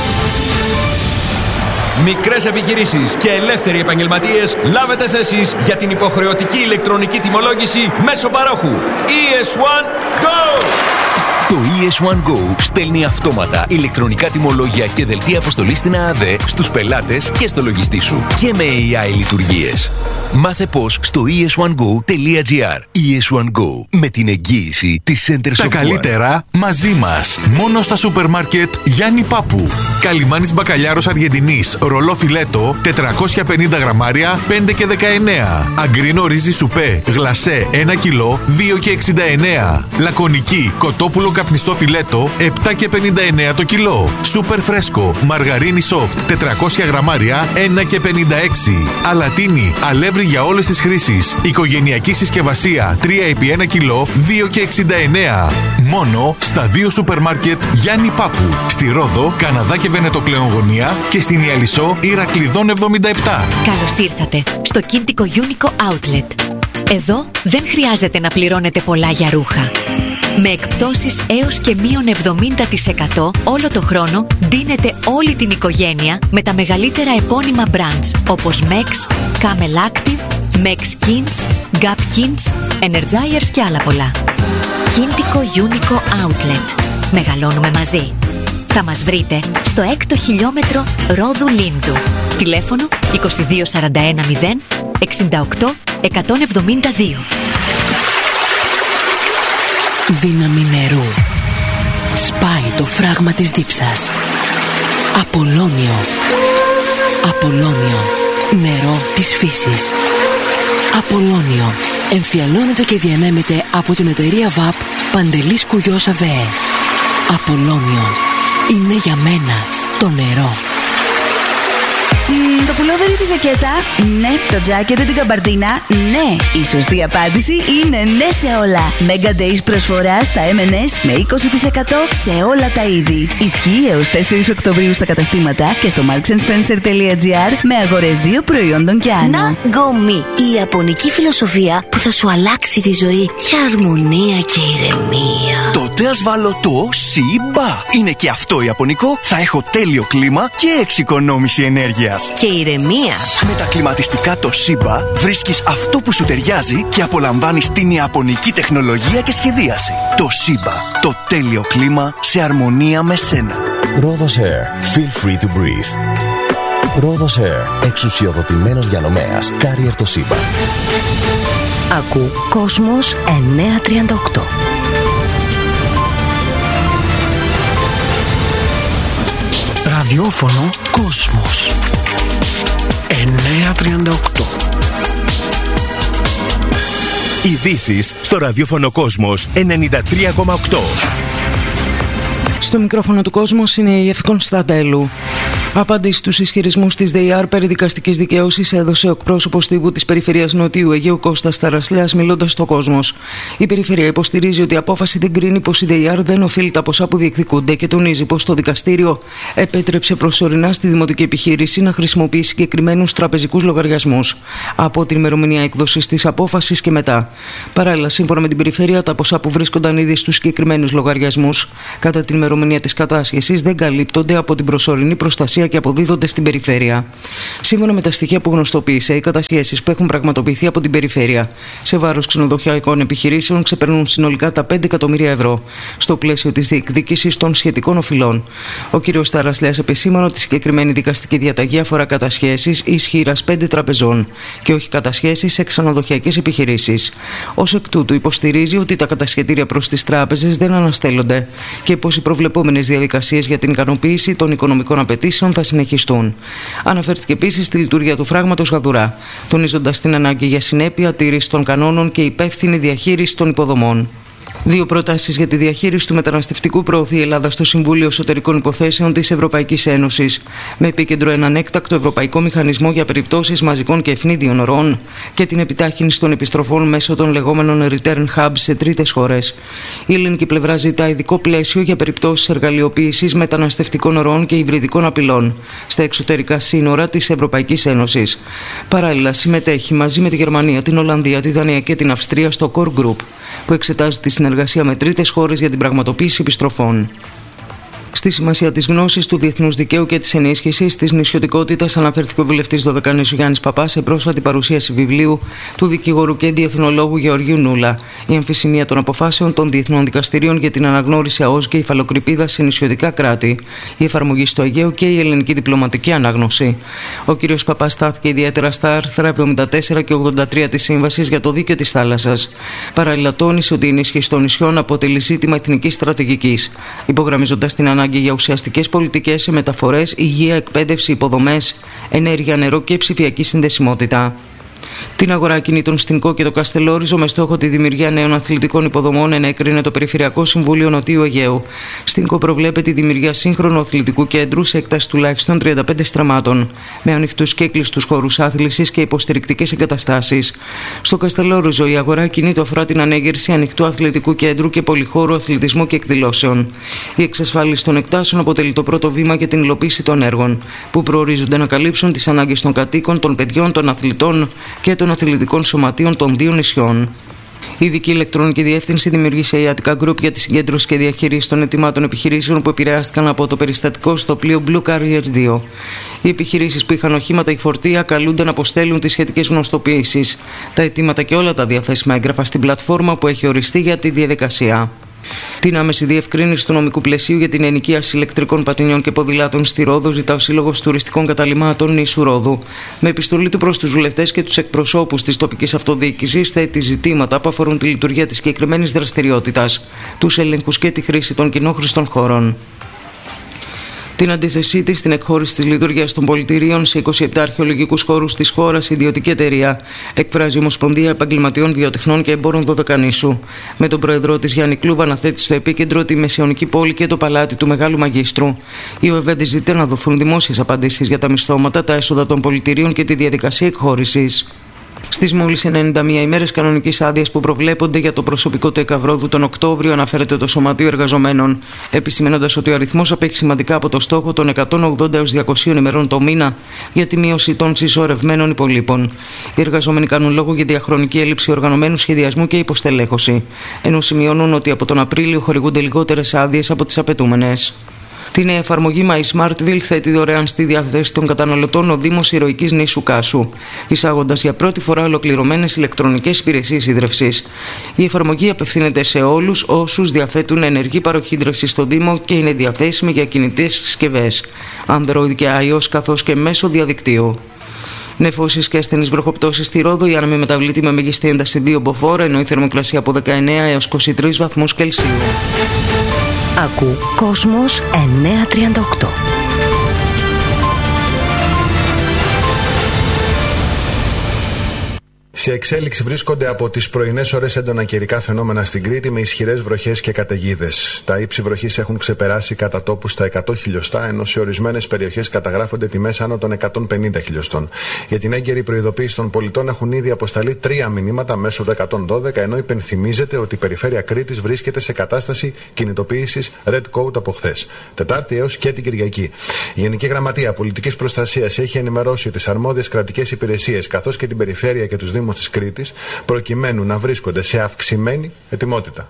Μικρές επιχειρήσεις και ελεύθεροι επαγγελματίες, λάβετε θέσεις για την υποχρεωτική ηλεκτρονική τιμολόγηση μέσω παρόχου. ι ες ουάν Go! Το ι ες ουάν Go στέλνει αυτόματα ηλεκτρονικά τιμολόγια και δελτία αποστολής στην ΑΑΔΕ στους πελάτες και στο λογιστή σου και με έι άι λειτουργίες. Μάθε πώς στο ι ες ουάν γκο τελεία τζι άρ. ι ες ουάν Go, με την εγγύηση της Center Software. Τα καλύτερα μαζί μας. Μόνο στα σούπερ μάρκετ Γιάννη Πάπου. Καλιμάνης μπακαλιάρος Αργεντινής, ρολό φιλέτο, τετρακόσια πενήντα γραμμάρια, πέντε και δεκαεννέα. Αγκρίνο ρύζι σουπέ, γλασέ, ένα κιλό, δύο και εξήντα εννέα. Λακωνική, κοτόπουλο καπνιστό φιλέτο, επτά και πενήντα εννέα το κιλό. Σούπερ φρέσκο, μαργαρίνι soft, τετρακόσια γραμμάρια, ένα και πενήντα έξι. Αλατίνι, αλεύρι για όλες τις χρήσεις. Οικογενειακή συσκευασία, τρία επί ένα κιλό, δύο και εξήντα εννέα. Μόνο στα δύο σούπερ μάρκετ Γιάννη Πάπου. Στη Ρόδο, Καναδά και Βενετοκλέον γωνία και στην Ιαλισσό, Ηρακλειδών εβδομήντα επτά. Καλώς ήρθατε στο Κίντικο Unico Outlet. Εδώ δεν χρειάζεται να πληρώνετε πολλά για ρούχα. Με εκπτώσεις έως και μείον εβδομήντα τοις εκατό όλο το χρόνο ντύνετε όλη την οικογένεια με τα μεγαλύτερα επώνυμα brands όπως Mex, Camel Active, Mex Kins, Gap Kins, Energizers και άλλα πολλά. Κίντικο Unico Outlet. Μεγαλώνουμε μαζί. Θα μας βρείτε στο έκτο χιλιόμετρο Ρόδου Λίνδου. Τηλέφωνο είκοσι δύο σαράντα ένα μηδέν εξήντα οκτώ εκατόν εβδομήντα δύο. Δύναμη νερού. Σπάει το φράγμα της δίψας. Απολώνιο. Απολώνιο. Νερό της φύσης. Απολώνιο. Εμφιαλώνεται και διανέμεται από την εταιρεία βαπ Παντελής Κουγιός ΑΒΕ. Απολώνιο. Είναι για μένα το νερό. Mm, το πουλόβερι, τη ζακέτα, ναι. Το τζάκετ, την καμπαρτίνα, ναι. Η σωστή απάντηση είναι ναι σε όλα. Mega Days προσφορά στα εμ εν ες με είκοσι τοις εκατό σε όλα τα είδη. Ισχύει έως τέσσερις Οκτωβρίου στα καταστήματα και στο marks and spencer τελεία τζι άρ με αγορές δύο προϊόντων και άνω. Να γκομί, η ιαπωνική φιλοσοφία που θα σου αλλάξει τη ζωή για αρμονία και ηρεμία. Τότε ας βάλω το Σιμπα. Είναι και αυτό ιαπωνικό, θα έχω τέλειο κλίμα και εξοικονόμηση ενέργειας. Και ηρεμία. Με τα κλιματιστικά το Σιμπα βρίσκεις αυτό που σου ταιριάζει και απολαμβάνεις την ιαπωνική τεχνολογία και σχεδίαση. Το Σιμπα, το τέλειο κλίμα σε αρμονία με σένα. Rhodos Air. Feel free to breathe. Rhodos Air. Εξουσιοδοτημένος διανομέας. Carrier το Σιμπα. Ακού Κόσμος εννιακόσια τριάντα οκτώ. Ραδιόφωνο Κόσμος εννιακόσια τριάντα οκτώ. Ειδήσεις στο ραδιόφωνο Κόσμος ενενήντα τρία κόμμα οκτώ. Στο μικρόφωνο του Κόσμος είναι η Εφη Κωνσταντέλου. Απάντηση στους ισχυρισμούς της ΔΕΙΑΡ περί δικαστικής δικαίωσης έδωσε ο εκπρόσωπος τύπου της Περιφερειάς Νοτιού Αιγαίου Κώστας Ταρασλέας, μιλώντας στο Κόσμος. Η Περιφερεια υποστηρίζει ότι η απόφαση δεν κρίνει πως η ΔΕΙΑΡ δεν οφείλει τα ποσά που διεκδικούνται και τονίζει πως το δικαστήριο επέτρεψε προσωρινά στη δημοτική επιχείρηση να χρησιμοποιεί συγκεκριμένους τραπεζικούς λογαριασμούς από την ημερομηνία έκδοσης της απόφασης και μετά. Παράλληλα, σύμφωνα με την Περιφέρεια, τα ποσά που βρίσκονταν ήδη στους συγκεκριμένους λογαριασμούς κατά την ημερομηνία της κατάσχεσης δεν καλύπτονται από την προσωρινή προστασία και αποδίδονται στην Περιφέρεια. Σύμφωνα με τα στοιχεία που γνωστοποίησε, οι κατασχέσεις που έχουν πραγματοποιηθεί από την Περιφέρεια σε βάρος ξενοδοχειακών επιχειρήσεων ξεπερνούν συνολικά τα πέντε εκατομμύρια ευρώ στο πλαίσιο της διεκδίκησης των σχετικών οφειλών. Ο κ. Ταρασλέας επεσήμανε ότι η συγκεκριμένη δικαστική διαταγή αφορά κατασχέσεις ισχύρας πέντε τραπεζών και όχι κατασχέσεις σε ξενοδοχειακές επιχειρήσεις. Ως εκ τούτου, υποστηρίζει ότι τα κατασχετήρια προς τις τράπεζες δεν αναστέλλονται και πως οι προβλεπόμενες διαδικασίες για την ικανοποίηση των οικονομικών απαιτήσεων θα συνεχιστούν. Αναφέρθηκε επίσης στη λειτουργία του φράγματος Γαδουρά, τονίζοντας την ανάγκη για συνέπεια, τήρηση των κανόνων και υπεύθυνη διαχείριση των υποδομών. Δύο προτάσεις για τη διαχείριση του μεταναστευτικού προωθεί η Ελλάδα στο Συμβούλιο Εσωτερικών Υποθέσεων της Ευρωπαϊκής Ένωσης, με επίκεντρο έναν έκτακτο ευρωπαϊκό μηχανισμό για περιπτώσεις μαζικών και ευνίδιων ροών και την επιτάχυνση των επιστροφών μέσω των λεγόμενων return hubs σε τρίτες χώρες. Η ελληνική πλευρά ζητά ειδικό πλαίσιο για περιπτώσεις εργαλειοποίησης μεταναστευτικών ροών και υβριδικών απειλών στα εξωτερικά σύνορα της Ευρωπαϊκής Ένωσης. Παράλληλα, συμμετέχει μαζί με τη Γερμανία, την Ολλανδία, τη Δανία και την Αυστρία στο Core Group, που εξετάζει τη συνεργασία με τρίτες χώρες για την πραγματοποίηση επιστροφών. Στη σημασία της γνώσης του διεθνούς δικαίου και της ενίσχυσης της νησιωτικότητας αναφέρθηκε ο βουλευτής Δωδεκανήσου Γιάννης Παπάς σε πρόσφατη παρουσίαση βιβλίου του δικηγόρου και διεθνολόγου Γεωργίου Νούλα, «Η αμφισημία των αποφάσεων των διεθνών δικαστηρίων για την αναγνώριση ΑΟΣ και υφαλοκρηπίδα σε νησιωτικά κράτη, η εφαρμογή στο Αιγαίο και η ελληνική διπλωματική ανάγνωση». Ο κ. Παπάς στάθηκε ιδιαίτερα στα άρθρα εβδομήντα τέσσερα και ογδόντα τρία της Σύμβασης για το Δίκαιο της Θάλασσας. Παράλληλα, τόνισε ότι η ενίσχυση των νησιών αποτελεί ζήτημα εθνικής στρατηγικής, υπογραμμίζοντας την ανάγκη για ουσιαστικές πολιτικές σε μεταφορές, υγεία, εκπαίδευση, υποδομές, ενέργεια, νερό και ψηφιακή συνδεσιμότητα. Την αγορά κινήτων στην Κο και το Καστελόριζο με στόχο τη δημιουργία νέων αθλητικών υποδομών ενέκρινε το Περιφερειακό Συμβούλιο Νοτιού Αιγαίου. Στην Κο προβλέπεται η δημιουργία σύγχρονου αθλητικού κέντρου σε έκταση τουλάχιστον τριάντα πέντε στραμμάτων, με ανοιχτούς και κλειστούς χώρους άθλησης και υποστηρικτικές εγκαταστάσεις. Στο Καστελόριζο, η αγορά κινήτων αφορά την ανέγερση ανοιχτού αθλητικού κέντρου και πολυχώρου αθλητισμού και εκδηλώσεων. Η εξασφάλιση των εκτάσεων αποτελεί το πρώτο βήμα για την υλοποίηση των έργων, που προορίζονται να καλύψουν τις ανάγκες των κατοίκων, των παιδιών, των αθλητών και των αθλητικών σωματείων των δύο νησιών. Η ειδική ηλεκτρονική διεύθυνση δημιουργήσε η Attica Group για τη συγκέντρωση και διαχείριση των αιτημάτων επιχειρήσεων που επηρεάστηκαν από το περιστατικό στο πλοίο Blue Carrier δύο. Οι επιχειρήσεις που είχαν οχήματα ή φορτία καλούνται να αποστέλουν τις σχετικές γνωστοποιήσεις, τα αιτήματα και όλα τα διαθέσιμα έγγραφα στην πλατφόρμα που έχει οριστεί για τη διαδικασία. Την άμεση διευκρίνηση του νομικού πλαισίου για την ενοικίαση ηλεκτρικών πατινιών και ποδηλάτων στη Ρόδο ζητά ο Σύλλογος Τουριστικών Καταλυμάτων νήσου Ρόδου. Με επιστολή του προς τους βουλευτές και τους εκπροσώπους της τοπικής αυτοδιοίκησης, θέτει ζητήματα που αφορούν τη λειτουργία της συγκεκριμένης δραστηριότητας, τους ελέγχους και τη χρήση των κοινόχρηστων χώρων. Την αντίθεσή της στην εκχώρηση της λειτουργίας των πολιτηρίων σε είκοσι επτά αρχαιολογικούς χώρους της χώρας, η ιδιωτική εταιρεία εκφράζει η Ομοσπονδία Επαγγελματιών Βιοτεχνών και Εμπόρων Δωδεκανήσου. Με τον πρόεδρό της Γιάννη Κλούβα να θέτει στο επίκεντρο τη Μεσαιωνική πόλη και το παλάτι του Μεγάλου Μαγίστρου. Η ΟΕΒΕΝΤΕ ζητεί να δοθούν δημόσιες απαντήσεις για τα μισθώματα, τα έσοδα των πολιτηρίων και τη διαδικασία εκχώρησης. Στις μόλις ενενήντα μία ημέρες κανονικής άδειας που προβλέπονται για το προσωπικό του Εκαβρόδου τον Οκτώβριο, αναφέρεται το Σωματείο Εργαζομένων, επισημαίνοντας ότι ο αριθμός απέχει σημαντικά από το στόχο των εκατόν ογδόντα έως διακόσιες ημερών το μήνα για τη μείωση των συσσωρευμένων υπολείπων. Οι εργαζόμενοι κάνουν λόγο για διαχρονική έλλειψη οργανωμένου σχεδιασμού και υποστελέχωση, ενώ σημειώνουν ότι από τον Απρίλιο χορηγούνται λιγότερες άδειες από τις απαιτούμενες. Τη νέα εφαρμογή My Smartville θέτει δωρεάν στη διάθεση των καταναλωτών ο Δήμος Ηρωικής Νήσου Κάσου, εισάγοντας για πρώτη φορά ολοκληρωμένες ηλεκτρονικές υπηρεσίες ίδρευσης. Η εφαρμογή απευθύνεται σε όλους όσους διαθέτουν ενεργή παροχή ίδρευσης στο Δήμο και είναι διαθέσιμη για κινητές συσκευές, Android και iOS, καθώς και μέσω διαδικτύου. Νεφώσεις και ασθενείς βροχοπτώσεις στη Ρόδο, η άνεμη μεταβλητή με μεγιστή ένταση δύο μποφόρ, ενώ η θερμοκρασία από δεκαεννέα έως είκοσι τρεις βαθμούς Κελσίου. Ακού Κόσμος εννιακόσια τριάντα οκτώ. Σε εξέλιξη βρίσκονται από τις πρωινές ώρες έντονα καιρικά φαινόμενα στην Κρήτη με ισχυρές βροχές και καταιγίδες. Τα ύψη βροχής έχουν ξεπεράσει κατά τόπου στα εκατό χιλιοστά, ενώ σε ορισμένες περιοχές καταγράφονται τιμές άνω των εκατόν πενήντα χιλιοστών. Για την έγκαιρη προειδοποίηση των πολιτών έχουν ήδη αποσταλεί τρία μηνύματα μέσω του εκατόν δώδεκα, ενώ υπενθυμίζεται ότι η περιφέρεια Κρήτης βρίσκεται σε κατάσταση κινητοποίησης Red Code από χθες, Τετάρτη έως και την Κυριακή. Η Γενική Γραμματεία Πολιτικής Προστασίας έχει ενημερώσει τις αρμόδιες κρατικές υπηρεσίες καθώς και την περιφέρεια και τους Δήμους της Κρήτης προκειμένου να βρίσκονται σε αυξημένη ετοιμότητα.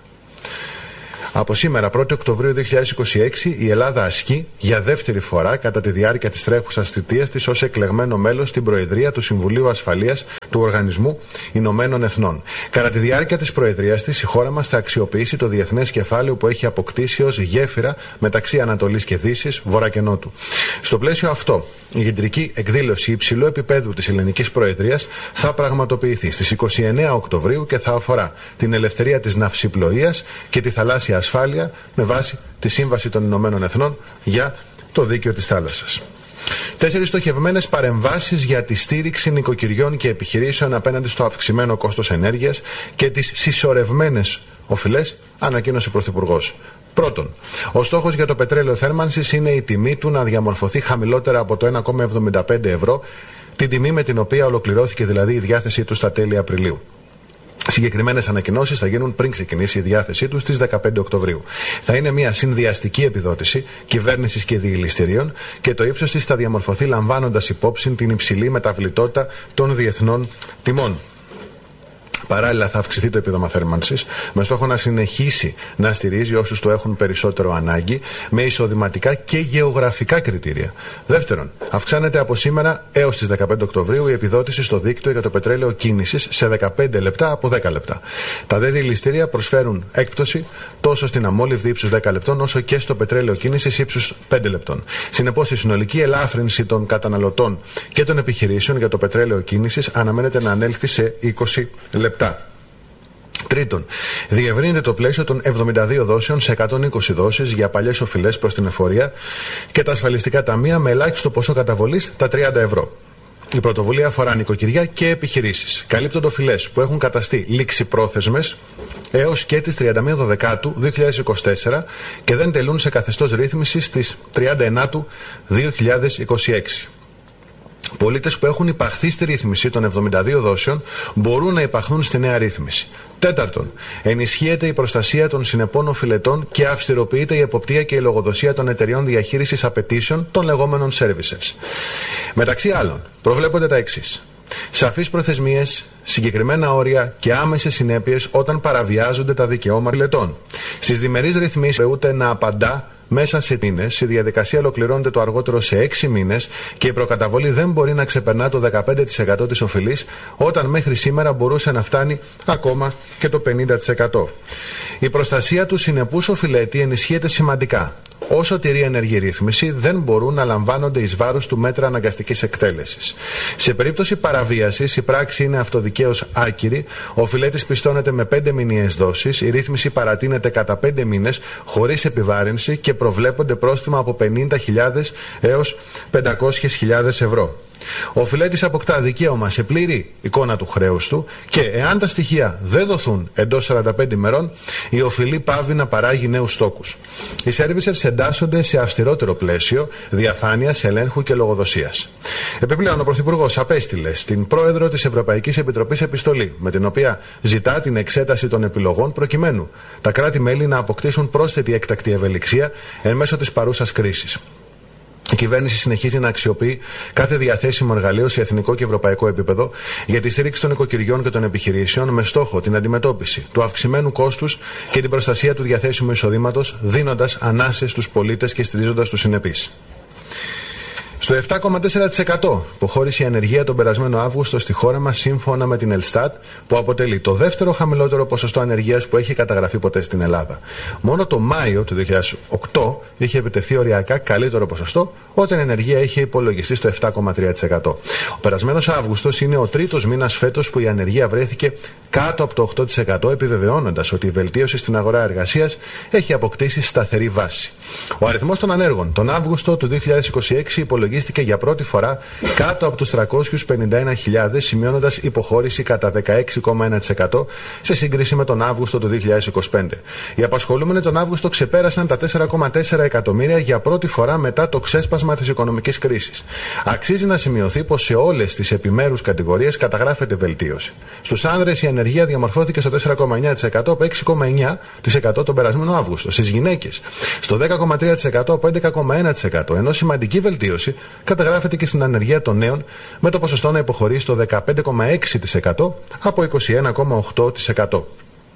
Από σήμερα, πρώτη Οκτωβρίου δύο χιλιάδες είκοσι έξι, η Ελλάδα ασκεί για δεύτερη φορά κατά τη διάρκεια της τρέχουσας θητείας της ως εκλεγμένο μέλος στην Προεδρία του Συμβουλίου Ασφαλείας του Οργανισμού Ηνωμένων Εθνών. Κατά τη διάρκεια της Προεδρίας της, η χώρα μας θα αξιοποιήσει το διεθνές κεφάλαιο που έχει αποκτήσει ως γέφυρα μεταξύ Ανατολής και Δύσης, Βορρά και Νότου. Στο πλαίσιο αυτό, η κεντρική εκδήλωση υψηλού επίπεδου της Ελληνικής Προεδρίας θα πραγματοποιηθεί στις είκοσι εννέα Οκτωβρίου και θα αφορά την ελευθερία της ναυσιπλοείας και τη θαλάσσια ασφάλεια με βάση τη Σύμβαση των Ηνωμένων Εθνών για το Δίκαιο της Θάλασσας. Τέσσερις στοχευμένες παρεμβάσεις για τη στήριξη νοικοκυριών και επιχειρήσεων απέναντι στο αυξημένο κόστος ενέργειας και τις συσσωρευμένες οφειλές, ανακοίνωσε ο Πρωθυπουργός. Πρώτον, ο στόχος για το πετρέλαιο θέρμανσης είναι η τιμή του να διαμορφωθεί χαμηλότερα από το ένα κόμμα εβδομήντα πέντε ευρώ, την τιμή με την οποία ολοκληρώθηκε δηλαδή η διάθεσή του στα τέλη Απριλίου. Συγκεκριμένες ανακοινώσεις θα γίνουν πριν ξεκινήσει η διάθεσή του στις δεκαπέντε Οκτωβρίου. Θα είναι μια συνδυαστική επιδότηση κυβέρνησης και διηληστηρίων και το ύψος της θα διαμορφωθεί λαμβάνοντας υπόψη την υψηλή μεταβλητότητα των διεθνών τιμών. Παράλληλα, θα αυξηθεί το επίδομα θέρμανσης με στόχο να συνεχίσει να στηρίζει όσους το έχουν περισσότερο ανάγκη με εισοδηματικά και γεωγραφικά κριτήρια. Δεύτερον, αυξάνεται από σήμερα έως τις δεκαπέντε Οκτωβρίου η επιδότηση στο δίκτυο για το πετρέλαιο κίνησης σε δεκαπέντε λεπτά από δέκα λεπτά. Τα δε δηληστήρια προσφέρουν έκπτωση τόσο στην αμόλυβδη ύψους δέκα λεπτών όσο και στο πετρέλαιο κίνησης ύψους πέντε λεπτών. Συνεπώς, η συνολική ελάφρυνση των καταναλωτών και των επιχειρήσεων για το πετρέλαιο κίνησης αναμένεται να ανέλθει σε είκοσι λεπτά. Τρίτον, διευρύνεται το πλαίσιο των εβδομήντα δύο δόσεων σε εκατόν είκοσι δόσεις για παλιές οφειλές προς την εφορία και τα ασφαλιστικά ταμεία με ελάχιστο ποσό καταβολής τα τριάντα ευρώ. Η πρωτοβουλία αφορά νοικοκυριά και επιχειρήσεις. Καλύπτονται οφειλές που έχουν καταστεί ληξιπρόθεσμες έως και τις τριάντα μία Δεκάτου δύο χιλιάδες είκοσι τέσσερα και δεν τελούν σε καθεστώς ρύθμισης στις τριάντα ενάτου δύο χιλιάδες είκοσι έξι. Πολίτες που έχουν υπαχθεί στη ρύθμιση των εβδομήντα δύο δόσεων μπορούν να υπαχθούν στη νέα ρύθμιση. Τέταρτον, ενισχύεται η προστασία των συνεπών οφειλετών και αυστηροποιείται η εποπτεία και η λογοδοσία των εταιριών διαχείρισης απαιτήσεων των λεγόμενων services. Μεταξύ άλλων, προβλέπονται τα εξής: σαφείς προθεσμίες, συγκεκριμένα όρια και άμεσες συνέπειες όταν παραβιάζονται τα δικαιώματα οφειλετών. Στις διμερείς ρυθμίσεις πρέπει να απαντά μέσα σε μήνες, η διαδικασία ολοκληρώνεται το αργότερο σε έξι μήνες και η προκαταβολή δεν μπορεί να ξεπερνά το δεκαπέντε τοις εκατό της οφειλής, όταν μέχρι σήμερα μπορούσε να φτάνει ακόμα και το πενήντα τοις εκατό. Η προστασία του συνεπούς οφειλέτη ενισχύεται σημαντικά. Όσο τηρεί ενεργή ρύθμιση, δεν μπορούν να λαμβάνονται εις βάρος του μέτρα αναγκαστικής εκτέλεσης. Σε περίπτωση παραβίασης, η πράξη είναι αυτοδικαίως άκυρη, ο οφειλέτης πιστώνεται με πέντε μηνιαίες δόσεις, η ρύθμιση παρατείνεται κατά πέντε μήνες χωρίς επιβάρυνση και προβλέπονται πρόστιμα από πενήντα χιλιάδες έως πεντακόσιες χιλιάδες ευρώ. Ο οφειλέτης αποκτά δικαίωμα σε πλήρη εικόνα του χρέους του και εάν τα στοιχεία δεν δοθούν εντός σαράντα πέντε ημερών, η οφειλή πάβει να παράγει νέους στόκους. Οι servicers εντάσσονται σε αυστηρότερο πλαίσιο διαφάνειας, ελέγχου και λογοδοσίας. Επιπλέον, ο Πρωθυπουργός απέστειλε στην Πρόεδρο της Ευρωπαϊκής Επιτροπής επιστολή, με την οποία ζητά την εξέταση των επιλογών προκειμένου τα κράτη-μέλη να αποκτήσουν πρόσθετη έκτακτη ευελιξία εν μέσω της παρούσας κρίσης. Η κυβέρνηση συνεχίζει να αξιοποιεί κάθε διαθέσιμο εργαλείο σε εθνικό και ευρωπαϊκό επίπεδο για τη στήριξη των οικοκυριών και των επιχειρήσεων με στόχο την αντιμετώπιση του αυξημένου κόστους και την προστασία του διαθέσιμου εισοδήματος, δίνοντας ανάσες στους πολίτες και στηρίζοντας τους συνεπείς. Στο επτά κόμμα τέσσερα τοις εκατό υποχώρησε η ανεργία τον περασμένο Αύγουστο στη χώρα μας, σύμφωνα με την Ελστάτ, που αποτελεί το δεύτερο χαμηλότερο ποσοστό ανεργίας που έχει καταγραφεί ποτέ στην Ελλάδα. Μόνο το Μάιο του δύο χιλιάδες οκτώ είχε επιτευχθεί οριακά καλύτερο ποσοστό, όταν η ανεργία είχε υπολογιστεί στο επτά κόμμα τρία τοις εκατό. Ο περασμένος Αύγουστος είναι ο τρίτος μήνας φέτος που η ανεργία βρέθηκε κάτω από το οκτώ τοις εκατό, επιβεβαιώνοντας ότι η βελτίωση στην αγορά εργασίας έχει αποκτήσει σταθερή βάση. Ο αριθμός των ανέργων τον Αύγουστο του δύο χιλιάδες είκοσι έξι υπολογίστηκε για πρώτη φορά κάτω από τους τριακόσιες πενήντα ένα χιλιάδες, σημειώνοντας υποχώρηση κατά δεκαέξι κόμμα ένα τοις εκατό σε σύγκριση με τον Αύγουστο του δύο χιλιάδες είκοσι πέντε. Οι απασχολούμενοι τον Αύγουστο ξεπέρασαν τα τέσσερα κόμμα τέσσερα εκατομμύρια για πρώτη φορά μετά το ξέσπασμα της οικονομικής κρίσης. Αξίζει να σημειωθεί πως σε όλες τις επιμέρους κατηγορίες καταγράφεται βελτίωση. Στους άνδρες η ανεργία διαμορφώθηκε στο τέσσερα κόμμα εννέα τοις εκατό από έξι κόμμα εννέα τοις εκατό τον περασμένο Αύγουστο. Στις γυναίκες στο δέκα κόμμα τρία τοις εκατό από έντεκα κόμμα ένα τοις εκατό, ενώ σημαντική βελτίωση καταγράφεται και στην ανεργία των νέων, με το ποσοστό να υποχωρεί στο δεκαπέντε κόμμα έξι τοις εκατό από είκοσι ένα κόμμα οκτώ τοις εκατό.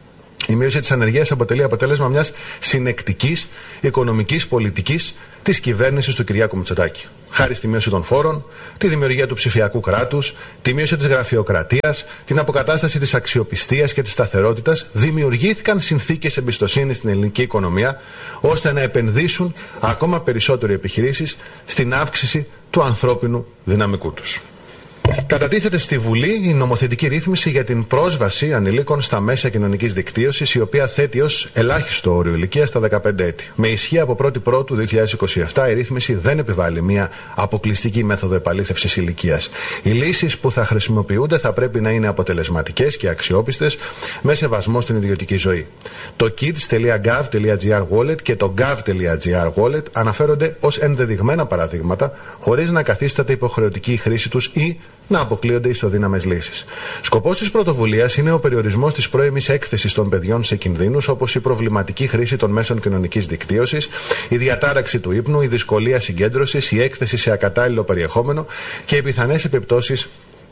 Η μείωση της ανεργίας αποτελεί αποτέλεσμα μιας συνεκτικής οικονομικής πολιτικής της κυβέρνησης του Κυριάκου Μητσοτάκη. Χάρη στη μείωση των φόρων, τη δημιουργία του ψηφιακού κράτους, τη μείωση της γραφειοκρατίας, την αποκατάσταση της αξιοπιστίας και της σταθερότητας, δημιουργήθηκαν συνθήκες εμπιστοσύνης στην ελληνική οικονομία, ώστε να επενδύσουν ακόμα περισσότερο οι επιχειρήσεις στην αύξηση του ανθρώπινου δυναμικού τους. Κατατίθεται στη Βουλή η νομοθετική ρύθμιση για την πρόσβαση ανηλίκων στα μέσα κοινωνικής δικτύωσης, η οποία θέτει ως ελάχιστο όριο ηλικίας στα δεκαπέντε έτη. Με ισχύ από πρώτη Πρώτου δύο χιλιάδες είκοσι επτά, η ρύθμιση δεν επιβάλλει μια αποκλειστική μέθοδο επαλήθευσης ηλικίας. Οι λύσεις που θα χρησιμοποιούνται θα πρέπει να είναι αποτελεσματικές και αξιόπιστες, με σεβασμό στην ιδιωτική ζωή. Το kids τελεία gov τελεία gr wallet και το gov τελεία gr wallet αναφέρονται ως ενδεδειγμένα παραδείγματα, χωρίς να καθίσταται υποχρεωτική η χρήση τους ή να αποκλείονται ισοδύναμες λύσεις. Σκοπός της πρωτοβουλίας είναι ο περιορισμός της πρώιμης έκθεσης των παιδιών σε κινδύνους, όπως η προβληματική χρήση των μέσων κοινωνικής δικτύωσης, η διατάραξη του ύπνου, η δυσκολία συγκέντρωσης, η έκθεση σε ακατάλληλο περιεχόμενο και οι πιθανές επιπτώσεις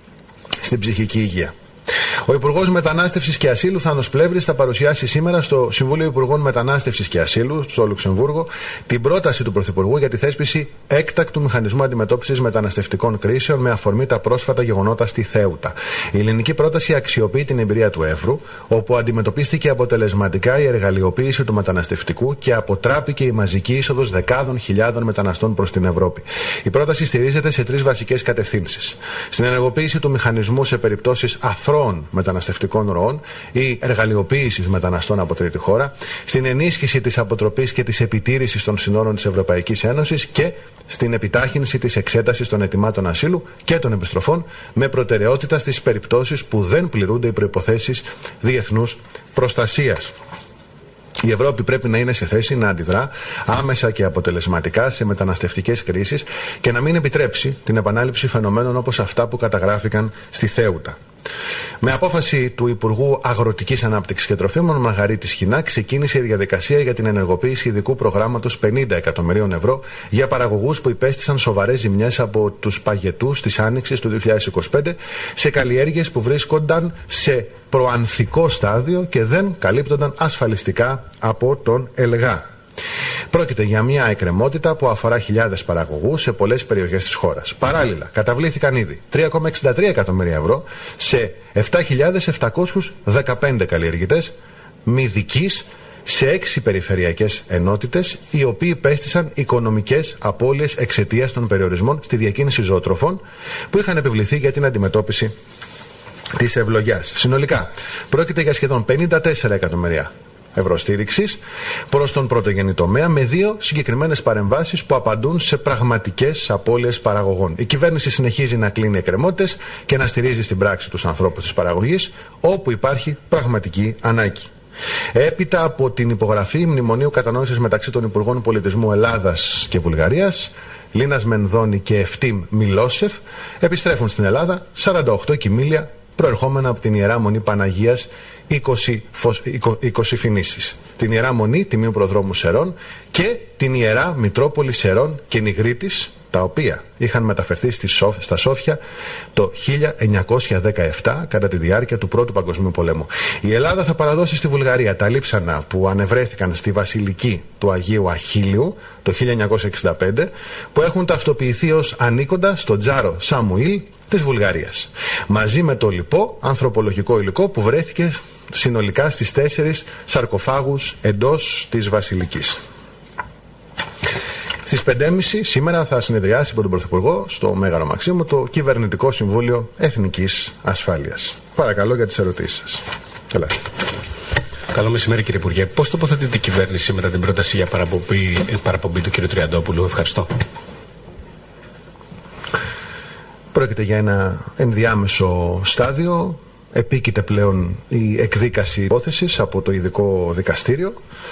στην ψυχική υγεία. Ο Υπουργός Μετανάστευσης και Ασύλου, Θάνος Πλεύρης, θα παρουσιάσει σήμερα στο Συμβούλιο Υπουργών Μετανάστευσης και Ασύλου στο Λουξεμβούργο την πρόταση του Πρωθυπουργού για τη θέσπιση έκτακτου μηχανισμού αντιμετώπισης μεταναστευτικών κρίσεων με αφορμή τα πρόσφατα γεγονότα στη Θέουτα. Η ελληνική πρόταση αξιοποιεί την εμπειρία του Εύρου, όπου αντιμετωπίστηκε αποτελεσματικά η εργαλειοποίηση του μεταναστευτικού και αποτράπηκε η μαζική είσοδος δεκάδων χιλιάδων μεταναστών προς την Ευρώπη. Η πρόταση στηρίζεται σε τρεις βασικές κατευθύνσεις. Στην ενεργοποίηση του μηχανισμού σε περιπτώσεις αθρώων μεταναστευτικών ροών ή εργαλειοποίησης μεταναστών από τρίτη χώρα, στην ενίσχυση της αποτροπής και της επιτήρησης των συνόρων της Ευρωπαϊκής Ένωσης και στην επιτάχυνση της εξέτασης των αιτημάτων ασύλου και των επιστροφών, με προτεραιότητα στις περιπτώσεις που δεν πληρούνται οι προϋποθέσεις διεθνούς προστασίας. Η Ευρώπη πρέπει να είναι σε θέση να αντιδρά άμεσα και αποτελεσματικά σε μεταναστευτικές κρίσεις και να μην επιτρέψει την επανάληψη φαινομένων όπως αυτά που καταγράφηκαν στη Θέουτα. Με απόφαση του Υπουργού Αγροτικής Ανάπτυξης και Τροφίμων, Μαργαρίτης Χινά, ξεκίνησε η διαδικασία για την ενεργοποίηση ειδικού προγράμματος πενήντα εκατομμυρίων ευρώ για παραγωγούς που υπέστησαν σοβαρές ζημιές από τους παγετούς της Άνοιξης του δύο χιλιάδες είκοσι πέντε σε καλλιέργειες που βρίσκονταν σε προανθικό στάδιο και δεν καλύπτονταν ασφαλιστικά από τον ΕΛΓΑ. Πρόκειται για μια εκκρεμότητα που αφορά χιλιάδες παραγωγούς σε πολλές περιοχές της χώρας. Παράλληλα, καταβλήθηκαν ήδη τρία κόμμα εξήντα τρία εκατομμύρια ευρώ σε επτά χιλιάδες επτακόσιους δεκαπέντε καλλιεργητές μυδικής σε έξι περιφερειακές ενότητες, οι οποίοι πέστησαν οικονομικές απώλειες εξαιτίας των περιορισμών στη διακίνηση ζωοτροφών που είχαν επιβληθεί για την αντιμετώπιση της ευλογιάς. Συνολικά, πρόκειται για σχεδόν πενήντα τέσσερα εκατομμύρια ευρώ στήριξης προς τον πρωτογενή τομέα, με δύο συγκεκριμένες παρεμβάσεις που απαντούν σε πραγματικές απώλειες παραγωγών. Η κυβέρνηση συνεχίζει να κλείνει εκκρεμότητες και να στηρίζει στην πράξη τους ανθρώπους της παραγωγής όπου υπάρχει πραγματική ανάγκη. Έπειτα από την υπογραφή μνημονίου κατανόησης μεταξύ των Υπουργών Πολιτισμού Ελλάδας και Βουλγαρίας, Λίνας Μενδώνη και Εφτίμ Μιλόσεφ, επιστρέφουν στην Ελλάδα σαράντα οκτώ κοιμήλια προερχόμενα από την Ιερά Μονή Παναγίας είκοσι Φινήσης, την Ιερά Μονή Τιμίου Προδρόμου Σερών και την Ιερά Μητρόπολη Σερών και Νιγρίτης, τα οποία είχαν μεταφερθεί στα Σόφια το χίλια εννιακόσια δεκαεπτά κατά τη διάρκεια του Πρώτου Παγκοσμίου Πολέμου. Η Ελλάδα θα παραδώσει στη Βουλγαρία τα λείψανα που ανεβρέθηκαν στη Βασιλική του Αγίου Αχίλιου το χίλια εννιακόσια εξήντα πέντε, που έχουν ταυτοποιηθεί ως ανήκοντα στο Τζάρο Σαμουήλ της Βουλγαρίας, μαζί με το λοιπό ανθρωπολογικό υλικό που βρέθηκε συνολικά στις τέσσερις σαρκοφάγους εντός της Βασιλικής. Στις πέντε και μισή σήμερα θα συνεδριάσει από τον Πρωθυπουργό στο Μέγαρο Μαξίμου το Κυβερνητικό Συμβούλιο Εθνικής Ασφάλειας. Παρακαλώ για τις ερωτήσεις σας. Έλα. Καλό μεσημέρι, κύριε Υπουργέ. Πώς τοποθετείται η κυβέρνηση μετά την πρόταση για παραπομπή, παραπομπή του κύριου Τριαντόπουλου? Ευχαριστώ. Πρόκειται για ένα ενδιάμεσο στάδιο. Επίκειται πλέον η εκδίκαση υπόθεσης από το ειδικό δικαστήριο.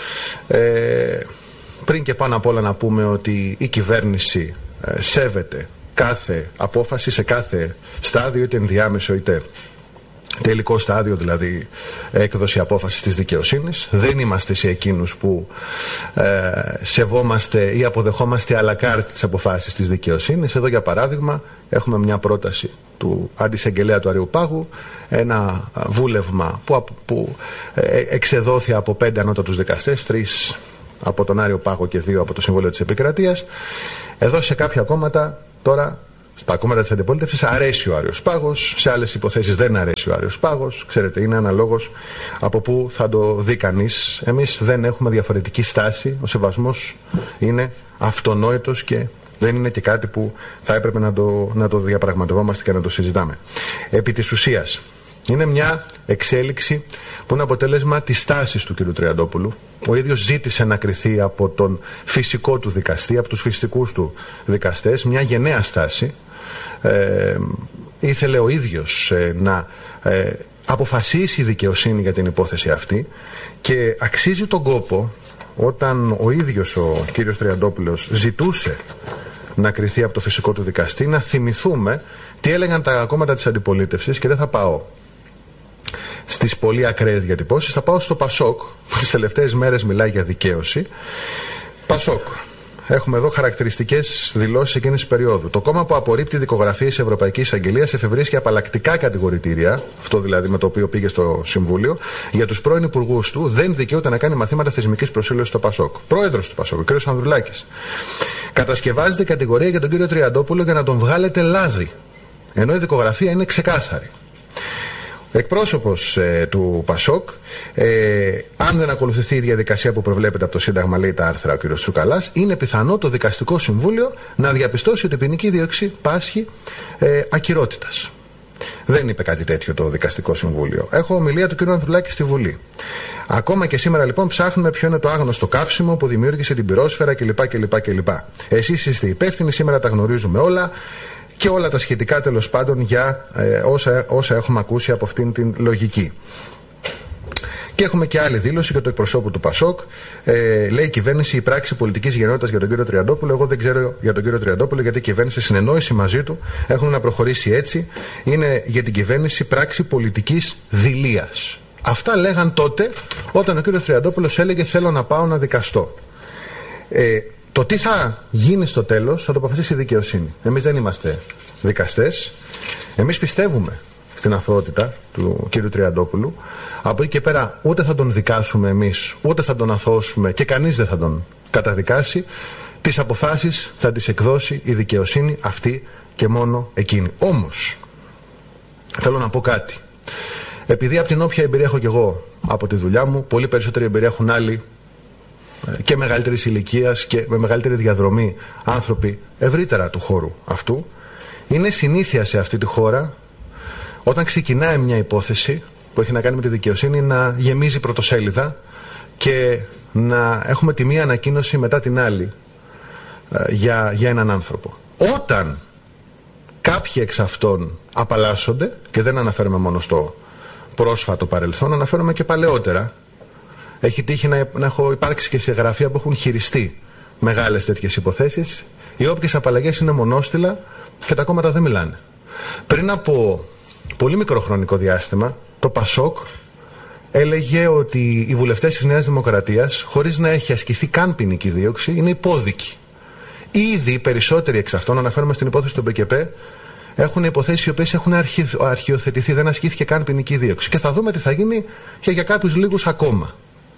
Ε, πριν και πάνω απ' όλα να πούμε ότι η κυβέρνηση ε, σέβεται κάθε απόφαση σε κάθε στάδιο, είτε ενδιάμεσο είτε τελικό στάδιο, δηλαδή έκδοση απόφασης της δικαιοσύνης. Δεν είμαστε σε εκείνους που ε, σεβόμαστε ή αποδεχόμαστε à la carte τις αποφάσεις της δικαιοσύνης. Εδώ για παράδειγμα έχουμε μια πρόταση του αντισαγγελέα του Αριουπάγου, ένα βούλευμα που, που ε, εξεδόθη από πέντε ανώτατους δικαστές, τρεις από τον Άριο Πάγο και δύο από το Συμβούλιο της Επικρατείας. Εδώ σε κάποια κόμματα τώρα, στα κόμματα της αντιπολίτευσης, αρέσει ο Άριος Πάγος, σε άλλες υποθέσεις δεν αρέσει ο Άριος Πάγος. Ξέρετε, είναι αναλόγως από πού θα το δει κανείς. Εμείς δεν έχουμε διαφορετική στάση. Ο σεβασμός είναι αυτονόητος και δεν είναι και κάτι που θα έπρεπε να το, να το διαπραγματευόμαστε και να το συζητάμε. Επί της ουσίας, είναι μια εξέλιξη που είναι αποτέλεσμα της στάσης του κ. Τριαντόπουλου. Ο ίδιος ζήτησε να κριθεί από τον φυσικό του δικαστή, από τους φυσικούς του δικαστές, μια γενναία στάση. Ε, ήθελε ο ίδιος ε, να ε, αποφασίσει η δικαιοσύνη για την υπόθεση αυτή και αξίζει τον κόπο, όταν ο ίδιος ο κ. Τριαντόπουλος ζητούσε να κριθεί από το φυσικό του δικαστή, να θυμηθούμε τι έλεγαν τα κόμματα της αντιπολίτευσης. Και δεν θα πάω στις πολύ ακραίες διατυπώσεις, θα πάω στο Πασόκ, που τις τελευταίες μέρες μιλάει για δικαίωση. Πασόκ. Έχουμε εδώ χαρακτηριστικές δηλώσεις εκείνης της περίοδου. Το κόμμα που απορρίπτει δικογραφίες Ευρωπαϊκής Αγγελίας εφευρίσκει απαλλακτικά κατηγορητήρια, αυτό δηλαδή με το οποίο πήγε στο Συμβούλιο, για τους πρώην υπουργούς του, δεν δικαιούται να κάνει μαθήματα θεσμικής προσήλωσης στο Πασόκ. Πρόεδρος του Πασόκ, ο κ. Ανδρουλάκης. Κατασκευάζεται κατηγορία για τον κ. Τριαντόπουλο για να τον βγάλετε λάδι, ενώ η δικογραφία είναι ξεκάθαρη. Εκπρόσωπος ε, του Πασόκ, ε, αν δεν ακολουθηθεί η διαδικασία που προβλέπεται από το Σύνταγμα, λέει τα άρθρα ο κ. Τσουκαλάς, είναι πιθανό το Δικαστικό Συμβούλιο να διαπιστώσει ότι η ποινική δίωξη πάσχει ε, ακυρότητας. Δεν είπε κάτι τέτοιο το Δικαστικό Συμβούλιο. Έχω ομιλία του κ. Ανδρουλάκη στη Βουλή. Ακόμα και σήμερα λοιπόν ψάχνουμε ποιο είναι το άγνωστο καύσιμο που δημιούργησε την πυρόσφαιρα κλπ. κλπ, κλπ. Εσείς είστε υπεύθυνοι, σήμερα τα γνωρίζουμε όλα. Και όλα τα σχετικά τέλος πάντων για ε, όσα, όσα έχουμε ακούσει από αυτήν την λογική. Και έχουμε και άλλη δήλωση για το εκπροσώπου του Πασόκ. Ε, λέει η κυβέρνηση η πράξη πολιτικής γενναιότητας για τον κύριο Τριαντόπουλο. Εγώ δεν ξέρω για τον κύριο Τριαντόπουλο, γιατί η κυβέρνηση συνεννόηση μαζί του έχουν να προχωρήσει έτσι. Είναι για την κυβέρνηση πράξη πολιτικής δειλίας. Αυτά λέγαν τότε όταν ο κύριος Τριαντόπουλος έλεγε θέλω να πάω να δικαστώ. Ε, Το τι θα γίνει στο τέλος θα το αποφασίσει η δικαιοσύνη. Εμείς δεν είμαστε δικαστές. Εμείς πιστεύουμε στην αθωότητα του κ. Τριαντόπουλου. Από εκεί και πέρα ούτε θα τον δικάσουμε εμείς, ούτε θα τον αθώσουμε και κανείς δεν θα τον καταδικάσει. Τις αποφάσεις θα τις εκδώσει η δικαιοσύνη αυτή και μόνο εκείνη. Όμως, θέλω να πω κάτι. Επειδή από την όποια εμπειρία έχω κι εγώ από τη δουλειά μου, πολύ περισσότερη εμπειρία έχουν άλλοι και μεγαλύτερης ηλικίας και με μεγαλύτερη διαδρομή άνθρωποι ευρύτερα του χώρου αυτού, είναι συνήθεια σε αυτή τη χώρα όταν ξεκινάει μια υπόθεση που έχει να κάνει με τη δικαιοσύνη να γεμίζει πρωτοσέλιδα και να έχουμε τη μία ανακοίνωση μετά την άλλη ε, για, για έναν άνθρωπο. Όταν κάποιοι εξ αυτών απαλλάσσονται, και δεν αναφέρομαι μόνο στο πρόσφατο παρελθόν, αναφέρομαι και παλαιότερα. Έχει τύχει να, να έχω υπάρξει και σε γραφεία που έχουν χειριστεί μεγάλες τέτοιες υποθέσεις. Οι όποιες απαλλαγές είναι μονόστιλα και τα κόμματα δεν μιλάνε. Πριν από πολύ μικρό χρονικό διάστημα, το Πασόκ έλεγε ότι οι βουλευτές της Νέας Δημοκρατίας, χωρίς να έχει ασκηθεί καν ποινική δίωξη, είναι υπόδικοι. Ήδη οι περισσότεροι εξ αυτών, αναφέρομαι στην υπόθεση του ΜΠΚΠ, έχουν υποθέσεις οι οποίες έχουν αρχι... αρχιοθετηθεί, δεν ασκήθηκε καν ποινική δίωξη. Και θα δούμε τι θα γίνει και για κάποιους λίγους ακόμα.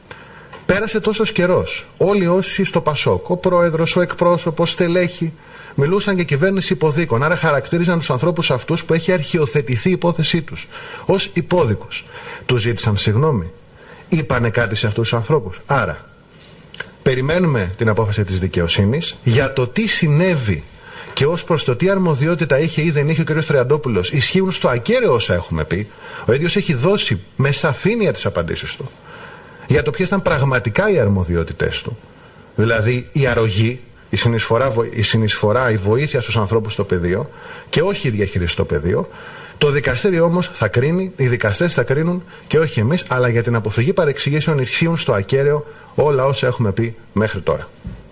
Πέρασε τόσος καιρός. Όλοι όσοι στο Πασόκ, ο πρόεδρος, ο εκπρόσωπος, στελέχη, μιλούσαν για κυβέρνηση υποδίκων. Άρα χαρακτήριζαν τους ανθρώπους αυτούς που έχει αρχιοθετηθεί η υπόθεσή τους ως υπόδικους. Τους ζήτησαν συγγνώμη. Είπανε κάτι σε αυτούς τους ανθρώπους. Άρα, Περιμένουμε την απόφαση της δικαιοσύνης για το τι συνέβη και ως προς το τι αρμοδιότητα είχε ή δεν είχε ο κ. Τριαντόπουλος. Ισχύουν στο ακέραιο όσα έχουμε πει. Ο ίδιος έχει δώσει με σαφήνεια τις απαντήσεις του για το ποιες ήταν πραγματικά οι αρμοδιότητες του. Δηλαδή η αρρωγή, η συνεισφορά, η συνεισφορά, η βοήθεια στους ανθρώπους στο πεδίο και όχι η διαχείριση στο πεδίο. Το δικαστήριο όμως θα κρίνει, οι δικαστές θα κρίνουν και όχι εμείς, αλλά για την αποφυγή παρεξηγήσεων ισχύουν στο ακέραιο όλα όσα έχουμε πει μέχρι τώρα.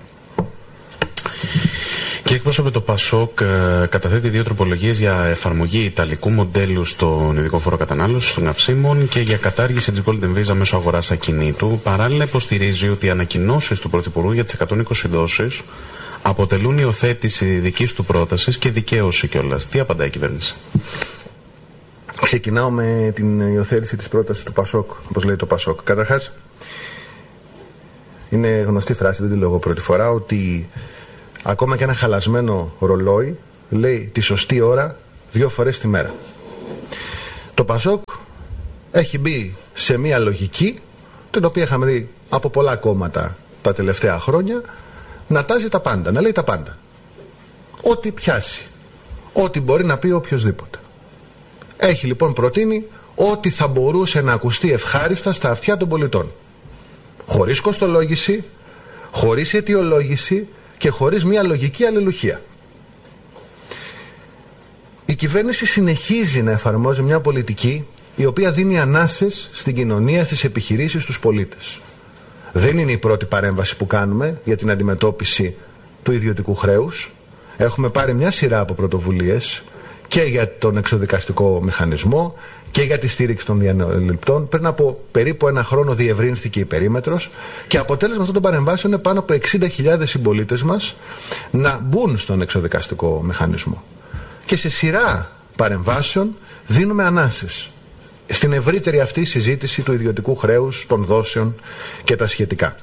Και εκπρόσωπε, το ΠΑΣΟΚ ε, καταθέτει δύο τροπολογίες για εφαρμογή ιταλικού μοντέλου στον ειδικό φόρο κατανάλωσης των καυσίμων και για κατάργηση της Golden Visa μέσω αγοράς ακινήτου. Παράλληλα, υποστηρίζει ότι οι ανακοινώσεις του Πρωθυπουργού για τις εκατόν είκοσι δόσεις αποτελούν υιοθέτηση δικής του πρότασης και δικαίωση κιόλας. Τι απαντάει η κυβέρνηση? Ξεκινάω με την υιοθέτηση της πρότασης του ΠΑΣΟΚ, όπως λέει το ΠΑΣΟΚ. Καταρχάς, είναι γνωστή φράση, δεν τη λέω εγώ πρώτη φορά, ότι ακόμα και ένα χαλασμένο ρολόι λέει τη σωστή ώρα δύο φορές τη μέρα. Το ΠΑΣΟΚ έχει μπει σε μια λογική, την οποία είχαμε δει από πολλά κόμματα τα τελευταία χρόνια, να τάζει τα πάντα, να λέει τα πάντα. Ό,τι πιάσει, ό,τι μπορεί να πει οποιοσδήποτε. Έχει λοιπόν προτείνει ό,τι θα μπορούσε να ακουστεί ευχάριστα στα αυτιά των πολιτών. Χωρίς κοστολόγηση, χωρίς αιτιολόγηση και χωρίς μια λογική αλληλουχία. Η κυβέρνηση συνεχίζει να εφαρμόζει μια πολιτική η οποία δίνει ανάσες στην κοινωνία, στις επιχειρήσεις, στους πολίτες. Δεν είναι η πρώτη παρέμβαση που κάνουμε για την αντιμετώπιση του ιδιωτικού χρέους. Έχουμε πάρει μια σειρά από πρωτοβουλίες και για τον εξοδικαστικό μηχανισμό και για τη στήριξη των διαναληπτών. Πριν από περίπου ένα χρόνο διευρύνθηκε η περίμετρος και αποτέλεσμα αυτών των παρεμβάσεων είναι πάνω από εξήντα χιλιάδες συμπολίτες μας να μπουν στον εξοδικαστικό μηχανισμό. Και σε σειρά παρεμβάσεων δίνουμε ανάσες στην ευρύτερη αυτή συζήτηση του ιδιωτικού χρέους, των δόσεων και τα σχετικά.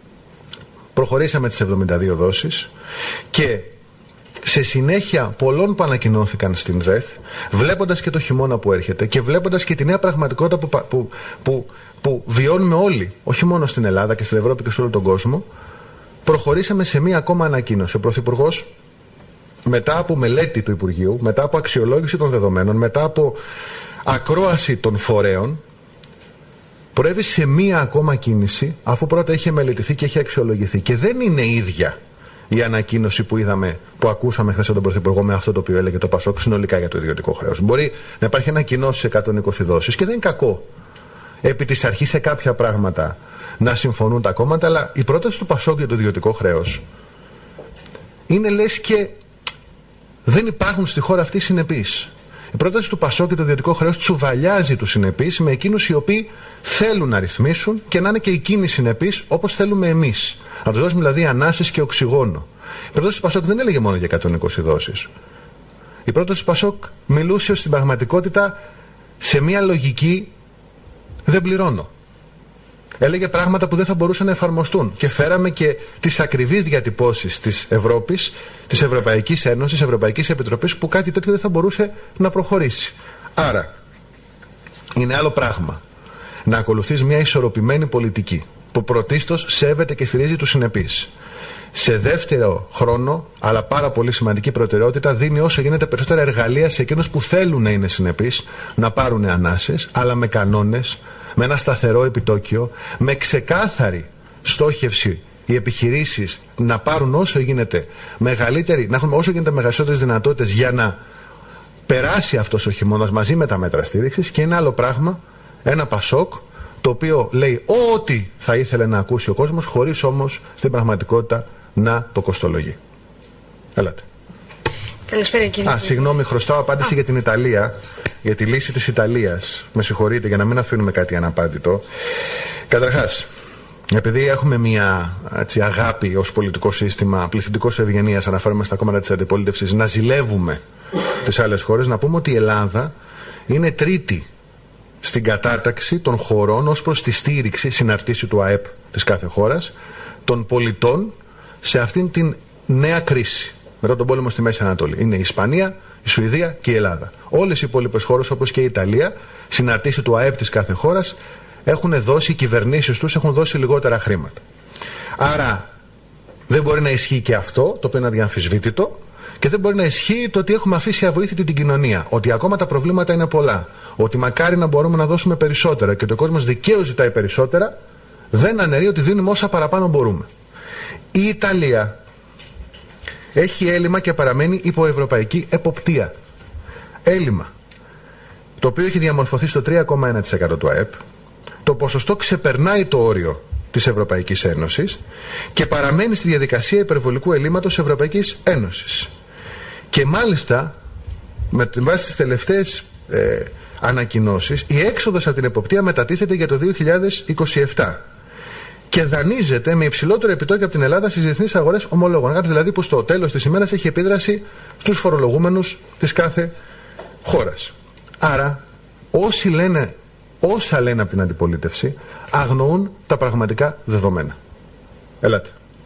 Προχωρήσαμε τις εβδομήντα δύο δόσεις και σε συνέχεια πολλών που ανακοινώθηκαν στην ΔΕΘ, βλέποντας και το χειμώνα που έρχεται και βλέποντας και τη νέα πραγματικότητα που, που, που, που βιώνουμε όλοι, όχι μόνο στην Ελλάδα και στην Ευρώπη και σε όλο τον κόσμο, προχωρήσαμε σε μία ακόμα ανακοίνωση. Ο Πρωθυπουργός, μετά από μελέτη του Υπουργείου, μετά από αξιολόγηση των δεδομένων, μετά από ακρόαση των φορέων, προέβη σε μία ακόμα κίνηση, αφού πρώτα είχε μελετηθεί και είχε αξιολογηθεί. Και δεν είναι ίδια η ανακοίνωση που είδαμε, που ακούσαμε χθες από τον Πρωθυπουργό με αυτό το οποίο έλεγε το ΠΑΣΟΚ συνολικά για το ιδιωτικό χρέος. Μπορεί να υπάρχει ανακοινώσει σε εκατόν είκοσι δόσεις και δεν είναι κακό επί της αρχής σε κάποια πράγματα να συμφωνούν τα κόμματα, αλλά η πρόταση του ΠΑΣΟΚ για το ιδιωτικό χρέος είναι λες και δεν υπάρχουν στη χώρα αυτή συνεπείς. Η πρόταση του ΠΑΣΟΚ για το ιδιωτικό χρέος τσουβαλιάζει τους συνεπείς με εκείνους οι οποίοι θέλουν να ρυθμίσουν και να είναι και εκείνοι συνεπείς όπως θέλουμε εμείς. Να τους δώσουμε δηλαδή ανάσες και οξυγόνο. Η πρόταση του ΠΑΣΟΚ δεν έλεγε μόνο για εκατόν είκοσι δόσεις. Η πρόταση του ΠΑΣΟΚ μιλούσε στην πραγματικότητα σε μια λογική δεν πληρώνω. Έλεγε πράγματα που δεν θα μπορούσαν να εφαρμοστούν. Και φέραμε και τις ακριβείς διατυπώσεις της Ευρώπης, της Ευρωπαϊκής Ένωσης, της Ευρωπαϊκής Επιτροπής, που κάτι τέτοιο δεν θα μπορούσε να προχωρήσει. Άρα, είναι άλλο πράγμα να ακολουθείς μια ισορροπημένη πολιτική που πρωτίστως σέβεται και στηρίζει τους συνεπείς. Σε δεύτερο χρόνο, αλλά πάρα πολύ σημαντική προτεραιότητα, δίνει όσο γίνεται περισσότερα εργαλεία σε εκείνους που θέλουν να είναι συνεπείς, να πάρουν ανάσες, αλλά με κανόνες, με ένα σταθερό επιτόκιο, με ξεκάθαρη στόχευση οι επιχειρήσεις να πάρουν όσο γίνεται μεγαλύτερη, να έχουν όσο γίνεται μεγαλύτερες δυνατότητες για να περάσει αυτός ο χειμώνας μαζί με τα μέτρα στήριξης. Και είναι άλλο πράγμα ένα ΠΑΣΟΚ το οποίο λέει ό,τι θα ήθελε να ακούσει ο κόσμος, χωρίς όμως στην πραγματικότητα να το κοστολογεί. Ελάτε. Καλησπέρα κύριε. Α, συγγνώμη, χρωστάω απάντηση Α. για την Ιταλία, για τη λύση της Ιταλίας. Με συγχωρείτε για να μην αφήνουμε κάτι αναπάντητο. Καταρχάς, επειδή έχουμε μια έτσι, αγάπη ως πολιτικό σύστημα πληθυντικός ευγενίας, αναφέρομαι στα κόμματα της αντιπολίτευσης, να ζηλεύουμε τις άλλες χώρες, να πούμε ότι η Ελλάδα είναι τρίτη στην κατάταξη των χωρών ως προς τη στήριξη, συναρτήση του ΑΕΠ της κάθε χώρας, των πολιτών σε αυτήν την νέα κρίση μετά τον πόλεμο στη Μέση Ανατολή. Είναι η Ισπανία, η Σουηδία και η Ελλάδα. Όλες οι υπόλοιπες χώρες, όπως και η Ιταλία, συναρτήση του ΑΕΠ της κάθε χώρας, έχουν δώσει, οι κυβερνήσεις τους έχουν δώσει λιγότερα χρήματα. Άρα δεν μπορεί να ισχύει και αυτό, το οποίο είναι αδιαμφισβήτητο, και δεν μπορεί να ισχύει το ότι έχουμε αφήσει αβοήθητη την κοινωνία. Ότι ακόμα τα προβλήματα είναι πολλά. Ότι μακάρι να μπορούμε να δώσουμε περισσότερα και ότι ο κόσμος δικαίως ζητάει περισσότερα, δεν αναιρεί ότι δίνουμε όσα παραπάνω μπορούμε. Η Ιταλία έχει έλλειμμα και παραμένει υπό ευρωπαϊκή εποπτεία. Έλλειμμα, το οποίο έχει διαμορφωθεί στο τρία κόμμα ένα τοις εκατό του ΑΕΠ. Το ποσοστό ξεπερνάει το όριο της Ευρωπαϊκής Ένωσης και παραμένει στη διαδικασία υπερβολικού ελλείμματος της Ευρωπαϊκής Ένωσης. Και μάλιστα, με βάση τις τελευταίες ε, ανακοινώσεις, η έξοδος από την εποπτεία μετατίθεται για το δύο χιλιάδες είκοσι επτά και δανείζεται με υψηλότερο επιτόκιο από την Ελλάδα στις διεθνείς αγορές ομολόγων. Κάτι δηλαδή που στο τέλος της ημέρας έχει επίδραση στους φορολογούμενους της κάθε χώρας. Άρα, όσοι λένε, όσα λένε από την αντιπολίτευση, αγνοούν τα πραγματικά δεδομένα. Ελάτε.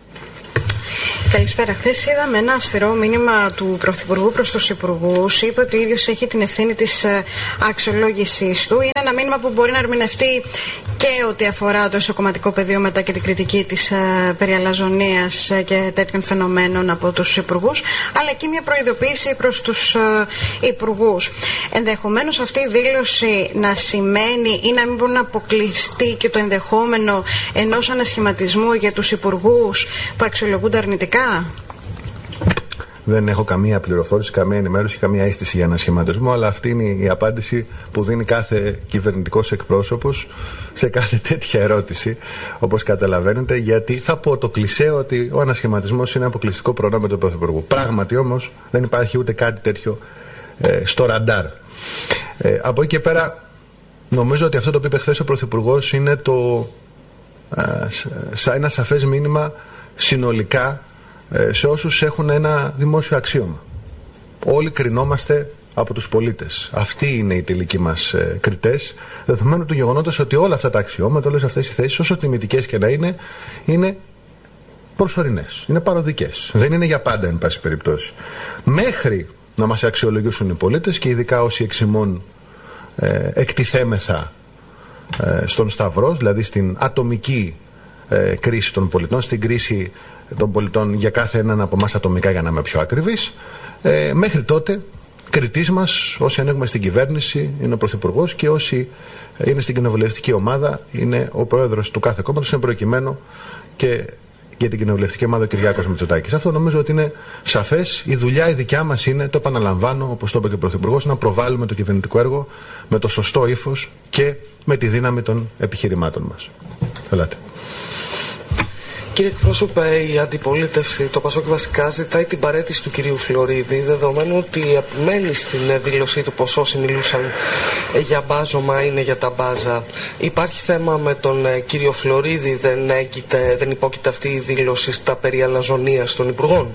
Καλησπέρα. Χθες είδαμε ένα αυστηρό μήνυμα του Πρωθυπουργού προς τους Υπουργούς. Είπε ότι ο ίδιος έχει την ευθύνη της αξιολόγησης του. Είναι ένα μήνυμα που μπορεί να ερμηνευτεί και ότι αφορά το ισοκομματικό πεδίο μετά και την κριτική της περί αλαζονίας και τέτοιων φαινομένων από τους Υπουργούς, αλλά και μια προειδοποίηση προς τους Υπουργούς. Ενδεχομένως αυτή η δήλωση να σημαίνει ή να μην μπορεί να αποκλειστεί και το ενδεχόμενο ενός ανασχηματισμού για τους Υπουργούς που αξιολογούνται αρνητικά. Δεν έχω καμία πληροφόρηση, καμία ενημέρωση, καμία αίσθηση για ένα σχηματισμό, αλλά αυτή είναι η απάντηση που δίνει κάθε κυβερνητικός εκπρόσωπος σε κάθε τέτοια ερώτηση, όπως καταλαβαίνετε, γιατί θα πω το κλισέ ότι ο ανασχηματισμός είναι αποκλειστικό προνόμιο του Πρωθυπουργού. Πράγματι όμως δεν υπάρχει ούτε κάτι τέτοιο ε, στο ραντάρ. Ε, από εκεί και πέρα, νομίζω ότι αυτό το οποίο είπε χθες ο Πρωθυπουργός είναι το, ε, σαν ένα σαφές μήνυμα συνολικά σε όσους έχουν ένα δημόσιο αξίωμα. Όλοι κρινόμαστε από τους πολίτες. Αυτοί είναι οι τελικοί μας ε, κριτές, δεδομένου του γεγονότος ότι όλα αυτά τα αξιώματα, όλες αυτές οι θέσεις, όσο τιμητικές και να είναι, είναι προσωρινές, είναι παροδικές. Δεν είναι για πάντα, εν πάση περιπτώσει. Μέχρι να μας αξιολογήσουν οι πολίτες και ειδικά όσοι εξημών ε, εκτιθέμεθα ε, στον Σταυρό, δηλαδή στην ατομική ε, κρίση των πολιτών, στην κρίση των πολιτών για κάθε έναν από εμάς ατομικά, για να είμαι πιο ακριβής. Ε, μέχρι τότε, κριτής μας, όσοι ανήκουμε στην κυβέρνηση, είναι ο Πρωθυπουργός και όσοι είναι στην κοινοβουλευτική ομάδα, είναι ο Πρόεδρος του κάθε κόμματος, είναι προκειμένου και για την κοινοβουλευτική ομάδα ο Κυριάκος Μητσοτάκης. Αυτό νομίζω ότι είναι σαφές. Η δουλειά η δικιά μας είναι, το επαναλαμβάνω, όπως το είπε και ο Πρωθυπουργός, να προβάλλουμε το κυβερνητικό έργο με το σωστό ύφος και με τη δύναμη των επιχειρημάτων μας. Ελάτε. Κύριε εκπρόσωπε, η αντιπολίτευση, το ΠΑΣΟΚ βασικά ζητάει την παραίτηση του κυρίου Φλωρίδη, δεδομένου ότι απομένει στην δήλωσή του πως όσοι μιλούσαν για μπάζωμα είναι για τα μπάζα. Υπάρχει θέμα με τον κύριο Φλωρίδη, δεν, έγκυται, δεν υπόκειται αυτή η δήλωση στα περί αλαζονίας των Υπουργών?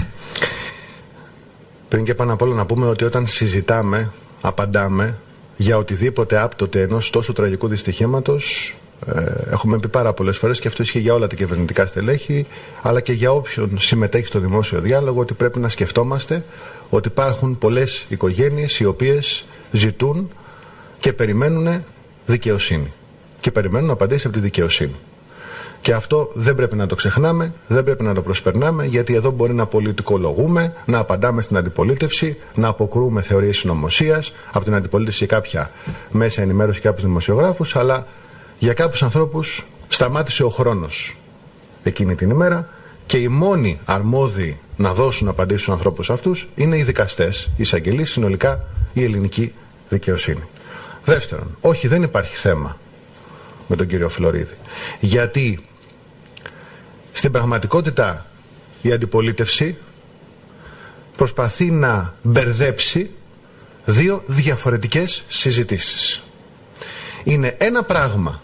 Πριν και πάνω απ' όλα να πούμε ότι όταν συζητάμε, απαντάμε για οτιδήποτε άπτοτε ενός τόσο τραγικού δυστυχήματος, Ε, έχουμε πει πάρα πολλές φορές, και αυτό ισχύει για όλα τα κυβερνητικά στελέχη, αλλά και για όποιον συμμετέχει στο δημόσιο διάλογο, ότι πρέπει να σκεφτόμαστε ότι υπάρχουν πολλές οικογένειες οι οποίες ζητούν και περιμένουν δικαιοσύνη. Και περιμένουν απαντήσεις από τη δικαιοσύνη. Και αυτό δεν πρέπει να το ξεχνάμε, δεν πρέπει να το προσπερνάμε, γιατί εδώ μπορεί να πολιτικολογούμε, να απαντάμε στην αντιπολίτευση, να αποκρούμε θεωρίες συνωμοσίας από την αντιπολίτευση και κάποια μέσα ενημέρωση και κάποιους δημοσιογράφους, αλλά για κάποιους ανθρώπους σταμάτησε ο χρόνος εκείνη την ημέρα και οι μόνοι αρμόδιοι να δώσουν απαντήσεις στους ανθρώπους αυτούς είναι οι δικαστές, οι εισαγγελείς, συνολικά η ελληνική δικαιοσύνη. Δεύτερον, όχι, δεν υπάρχει θέμα με τον κύριο Φλωρίδη, γιατί στην πραγματικότητα η αντιπολίτευση προσπαθεί να μπερδέψει δύο διαφορετικές συζητήσεις. Είναι ένα πράγμα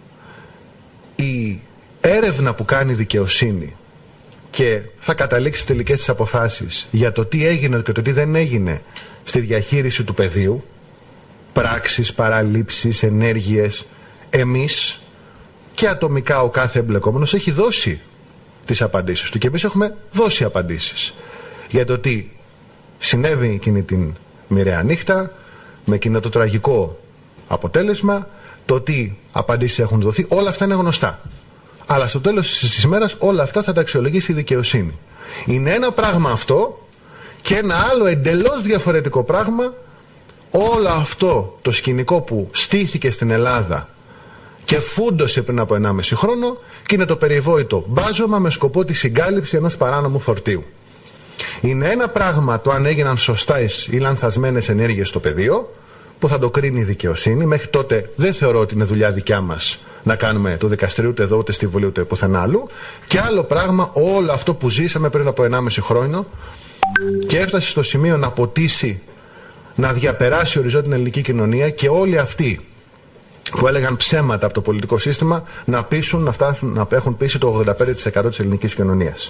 η έρευνα που κάνει η δικαιοσύνη και θα καταλήξει τελικές τις αποφάσεις για το τι έγινε και το τι δεν έγινε στη διαχείριση του πεδίου, πράξεις, παραλήψεις, ενέργειες. Εμείς και ατομικά ο κάθε εμπλεκόμενος έχει δώσει τις απαντήσεις του και εμείς έχουμε δώσει απαντήσεις για το τι συνέβη εκείνη την μοιραία νύχτα με εκείνο το τραγικό αποτέλεσμα, το τι απαντήσεις έχουν δοθεί, όλα αυτά είναι γνωστά. Αλλά στο τέλος της ημέρας όλα αυτά θα τα αξιολογήσει η δικαιοσύνη. Είναι ένα πράγμα αυτό και ένα άλλο εντελώς διαφορετικό πράγμα όλο αυτό το σκηνικό που στήθηκε στην Ελλάδα και φούντωσε πριν από ενάμιση χρόνο και είναι το περιβόητο μπάζωμα με σκοπό τη συγκάλυψη ενός παράνομου φορτίου. Είναι ένα πράγμα το αν έγιναν σωστές ή λανθασμένες ενέργειες στο πεδίο που θα το κρίνει η δικαιοσύνη. Μέχρι τότε δεν θεωρώ ότι είναι δουλειά δικιά μας να κάνουμε το δικαστήριο ούτε εδώ ούτε στη Βουλή ούτε πουθενά άλλου. Και άλλο πράγμα όλο αυτό που ζήσαμε πριν από ενάμιση χρόνο και έφτασε στο σημείο να ποτίσει, να διαπεράσει οριζόντια την ελληνική κοινωνία και όλοι αυτοί που έλεγαν ψέματα από το πολιτικό σύστημα να πείσουν, να, φτάσουν, να έχουν πείσει το ογδόντα πέντε τοις εκατό της ελληνικής κοινωνίας.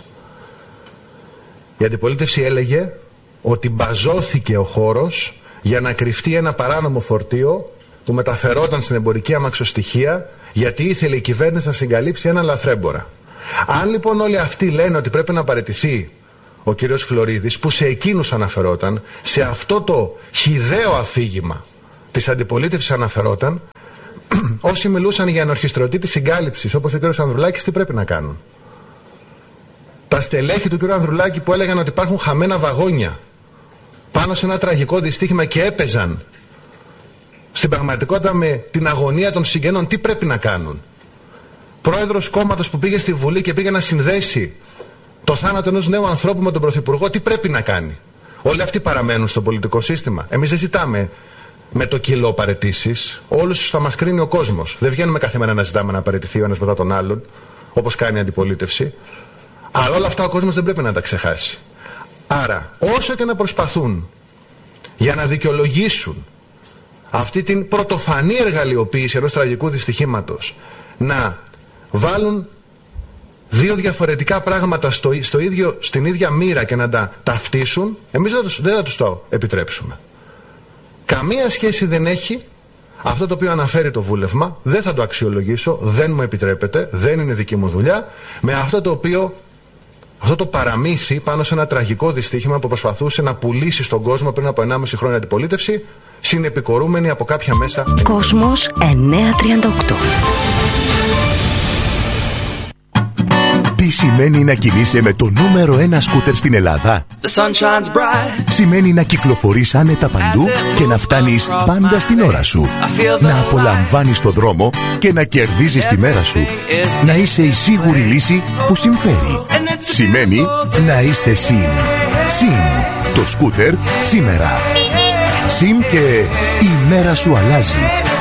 Η αντιπολίτευση έλεγε ότι μπαζώθηκε ο χώρος για να κρυφτεί ένα παράνομο φορτίο που μεταφερόταν στην εμπορική αμαξοστοιχεία γιατί ήθελε η κυβέρνηση να συγκαλύψει ένα λαθρέμπορα. Αν λοιπόν όλοι αυτοί λένε ότι πρέπει να παραιτηθεί ο κύριος Φλωρίδης, που σε εκείνους αναφερόταν, σε αυτό το χυδαίο αφήγημα της αντιπολίτευσης αναφερόταν, όσοι μιλούσαν για ανορχιστρωτή της συγκάλυψης όπως ο κύριος Ανδρουλάκης, τι πρέπει να κάνουν? Τα στελέχη του κύριου Ανδρουλάκη που έλεγαν ότι υπάρχουν χαμένα βαγόνια πάνω σε ένα τραγικό δυστύχημα και έπαιζαν στην πραγματικότητα με την αγωνία των συγγενών, τι πρέπει να κάνουν? Πρόεδρος κόμματος που πήγε στη Βουλή και πήγε να συνδέσει το θάνατο ενός νέου ανθρώπου με τον Πρωθυπουργό, τι πρέπει να κάνει? Όλοι αυτοί παραμένουν στο πολιτικό σύστημα. Εμείς δεν ζητάμε με το κιλό παραιτήσεις. Όλους θα μας κρίνει ο κόσμος. Δεν βγαίνουμε κάθε μέρα να ζητάμε να παραιτηθεί ο ένας μετά τον άλλον, όπως κάνει η αντιπολίτευση. Αλλά όλα αυτά ο κόσμος δεν πρέπει να τα ξεχάσει. Άρα, όσο και να προσπαθούν για να δικαιολογήσουν αυτή την πρωτοφανή εργαλειοποίηση ενός τραγικού δυστυχήματος, να βάλουν δύο διαφορετικά πράγματα στο, στο ίδιο, στην ίδια μοίρα και να τα ταυτίσουν, εμείς δεν, τους, δεν θα τους το επιτρέψουμε. Καμία σχέση δεν έχει αυτό το οποίο αναφέρει το βούλευμα, δεν θα το αξιολογήσω, δεν μου επιτρέπεται, δεν είναι δική μου δουλειά, με αυτό το οποίο, αυτό το παραμύθι πάνω σε ένα τραγικό δυστύχημα που προσπαθούσε να πουλήσει στον κόσμο πριν από ενάμιση χρόνια αντιπολίτευση, συνεπικορούμενη από κάποια μέσα. Κόσμος εννιακόσια τριάντα οκτώ. Τι σημαίνει να κινείσαι με το νούμερο ένα σκούτερ στην Ελλάδα? Σημαίνει να κυκλοφορείς άνετα παντού και να φτάνεις πάντα στην ώρα σου. Να απολαμβάνεις το δρόμο και να κερδίζεις τη μέρα σου. Να είσαι η σίγουρη λύση που συμφέρει. Σημαίνει να είσαι ΣΥΜ. ΣΥΜ. Το σκούτερ σήμερα. ΣΥΜ και η μέρα σου αλλάζει.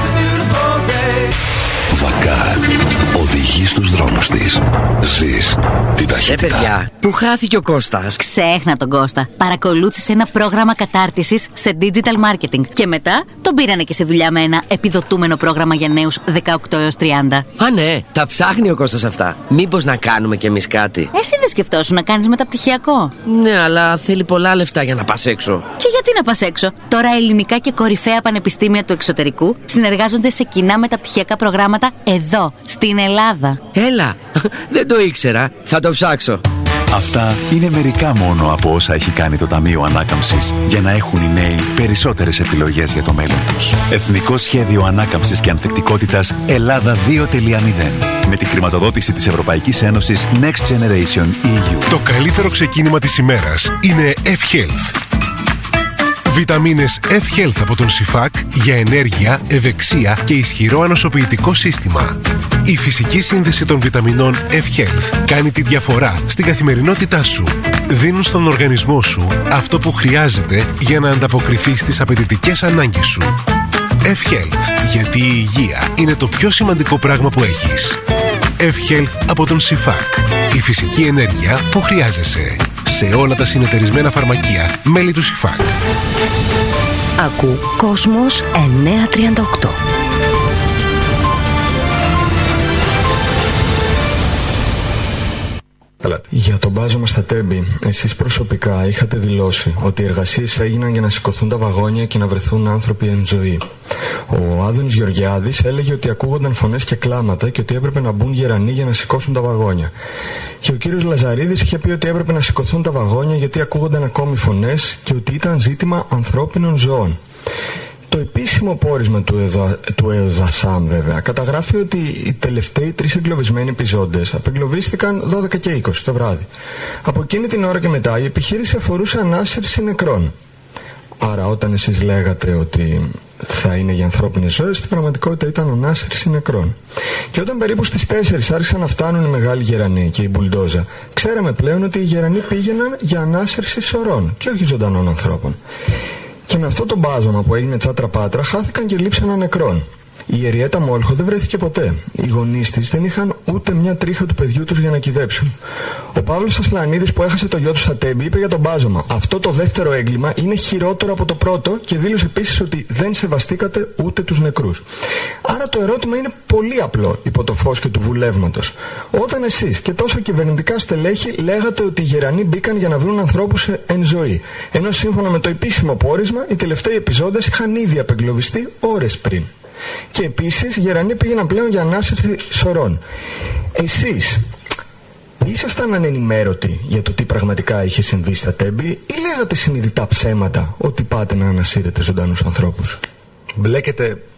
Βακάρ. Οδηγεί στους δρόμους της. Ζεις την ταχύτητα. Ε, παιδιά, που χάθηκε ο Κώστας? Ξέχνα τον Κώστα. Παρακολούθησε ένα πρόγραμμα κατάρτισης σε digital marketing. Και μετά τον πήρανε και σε δουλειά με ένα επιδοτούμενο πρόγραμμα για νέους δεκαοκτώ έως τριάντα. Α, ναι, τα ψάχνει ο Κώστας αυτά. Μήπως να κάνουμε κι εμείς κάτι? Εσύ δεν σκεφτόσουν να κάνεις μεταπτυχιακό? Ναι, αλλά θέλει πολλά λεφτά για να πας έξω. Και γιατί να πας έξω? Τώρα ελληνικά και κορυφαία πανεπιστήμια του εξωτερικού συνεργάζονται σε κοινά μεταπτυχιακά προγράμματα εδώ, στην Ελλάδα. Έλα, δεν το ήξερα. Θα το ψάξω. Αυτά είναι μερικά μόνο από όσα έχει κάνει το Ταμείο Ανάκαμψης για να έχουν οι νέοι περισσότερες επιλογές για το μέλλον τους. Εθνικό Σχέδιο Ανάκαμψης και Ανθεκτικότητας Ελλάδα δύο κόμμα μηδέν. Με τη χρηματοδότηση της Ευρωπαϊκής Ένωσης Next Generation ι γιου. Το καλύτερο ξεκίνημα της ημέρας είναι F-Health. Βιταμίνες F-Health από τον Σιφάκ για ενέργεια, ευεξία και ισχυρό ανοσοποιητικό σύστημα. Η φυσική σύνδεση των βιταμινών F-Health κάνει τη διαφορά στην καθημερινότητά σου. Δίνουν στον οργανισμό σου αυτό που χρειάζεται για να ανταποκριθεί στις απαιτητικές ανάγκες σου. F-Health, γιατί η υγεία είναι το πιο σημαντικό πράγμα που έχεις. F-Health από τον Σιφάκ. Η φυσική ενέργεια που χρειάζεσαι. Σε όλα τα συνεταιρισμένα φαρμακεία μέλη του Σιφάκ. Ακού Κόσμος εννιακόσια τριάντα οκτώ. Για τον μπάζωμα στα Τέμπη, εσείς προσωπικά είχατε δηλώσει ότι οι εργασίες έγιναν για να σηκωθούν τα βαγόνια και να βρεθούν άνθρωποι εν ζωή. Ο Άδωνης Γεωργιάδης έλεγε ότι ακούγονταν φωνές και κλάματα και ότι έπρεπε να μπουν γερανοί για να σηκώσουν τα βαγόνια. Και ο κύριος Λαζαρίδης είχε πει ότι έπρεπε να σηκωθούν τα βαγόνια γιατί ακούγονταν ακόμη φωνές και ότι ήταν ζήτημα ανθρώπινων ζώων. Το επίσημο πόρισμα του, ΕΔΟ, του ΕΟΔΑΣΑΜ βέβαια καταγράφει ότι οι τελευταίοι τρεις εγκλωβισμένοι επιζώντες απεγκλωβίστηκαν δώδεκα και είκοσι το βράδυ. Από εκείνη την ώρα και μετά η επιχείρηση αφορούσε ανάσυρση νεκρών. Άρα όταν εσείς λέγατε ότι θα είναι για ανθρώπινες ζωές, στην πραγματικότητα ήταν ανάσυρση νεκρών. Και όταν περίπου στις τέσσερις άρχισαν να φτάνουν οι μεγάλοι γερανοί και η μπουλντόζα, ξέραμε πλέον ότι οι γερανοί πήγαιναν για ανάσυρση σωρών και όχι ζωντανών ανθρώπων. Και με αυτό το μπάζωμα που έγινε τσάτρα πάτρα χάθηκαν και λείψαναν νεκρών. Η Ιεριέτα Μόλχο δεν βρέθηκε ποτέ. Οι γονείς της δεν είχαν ούτε μια τρίχα του παιδιού τους για να κυδέψουν. Ο Παύλος Ασλανίδης που έχασε το γιο του στα Τέμπη είπε για τον μπάζωμα: αυτό το δεύτερο έγκλημα είναι χειρότερο από το πρώτο, και δήλωσε επίσης ότι δεν σεβαστήκατε ούτε τους νεκρούς. Άρα το ερώτημα είναι πολύ απλό υπό το φως και του βουλεύματος. Όταν εσείς και τόσα κυβερνητικά στελέχη λέγατε ότι οι γερανοί μπήκαν για να βρουν ανθρώπους εν ζωή, ενώ σύμφωνα με το επίσημο πόρισμα οι τελευταίοι επιζώντες είχαν ήδη απεγκλωβιστεί ώρες πριν. Και επίσης οι γερανοί πήγαιναν πλέον για ανάσυρση σωρών. Εσείς ήσασταν ανενημέρωτοι για το τι πραγματικά είχε συμβεί στα Τέμπη, ή λέγατε συνειδητά ψέματα ότι πάτε να ανασύρετε ζωντανούς ανθρώπους? Μπλέκετε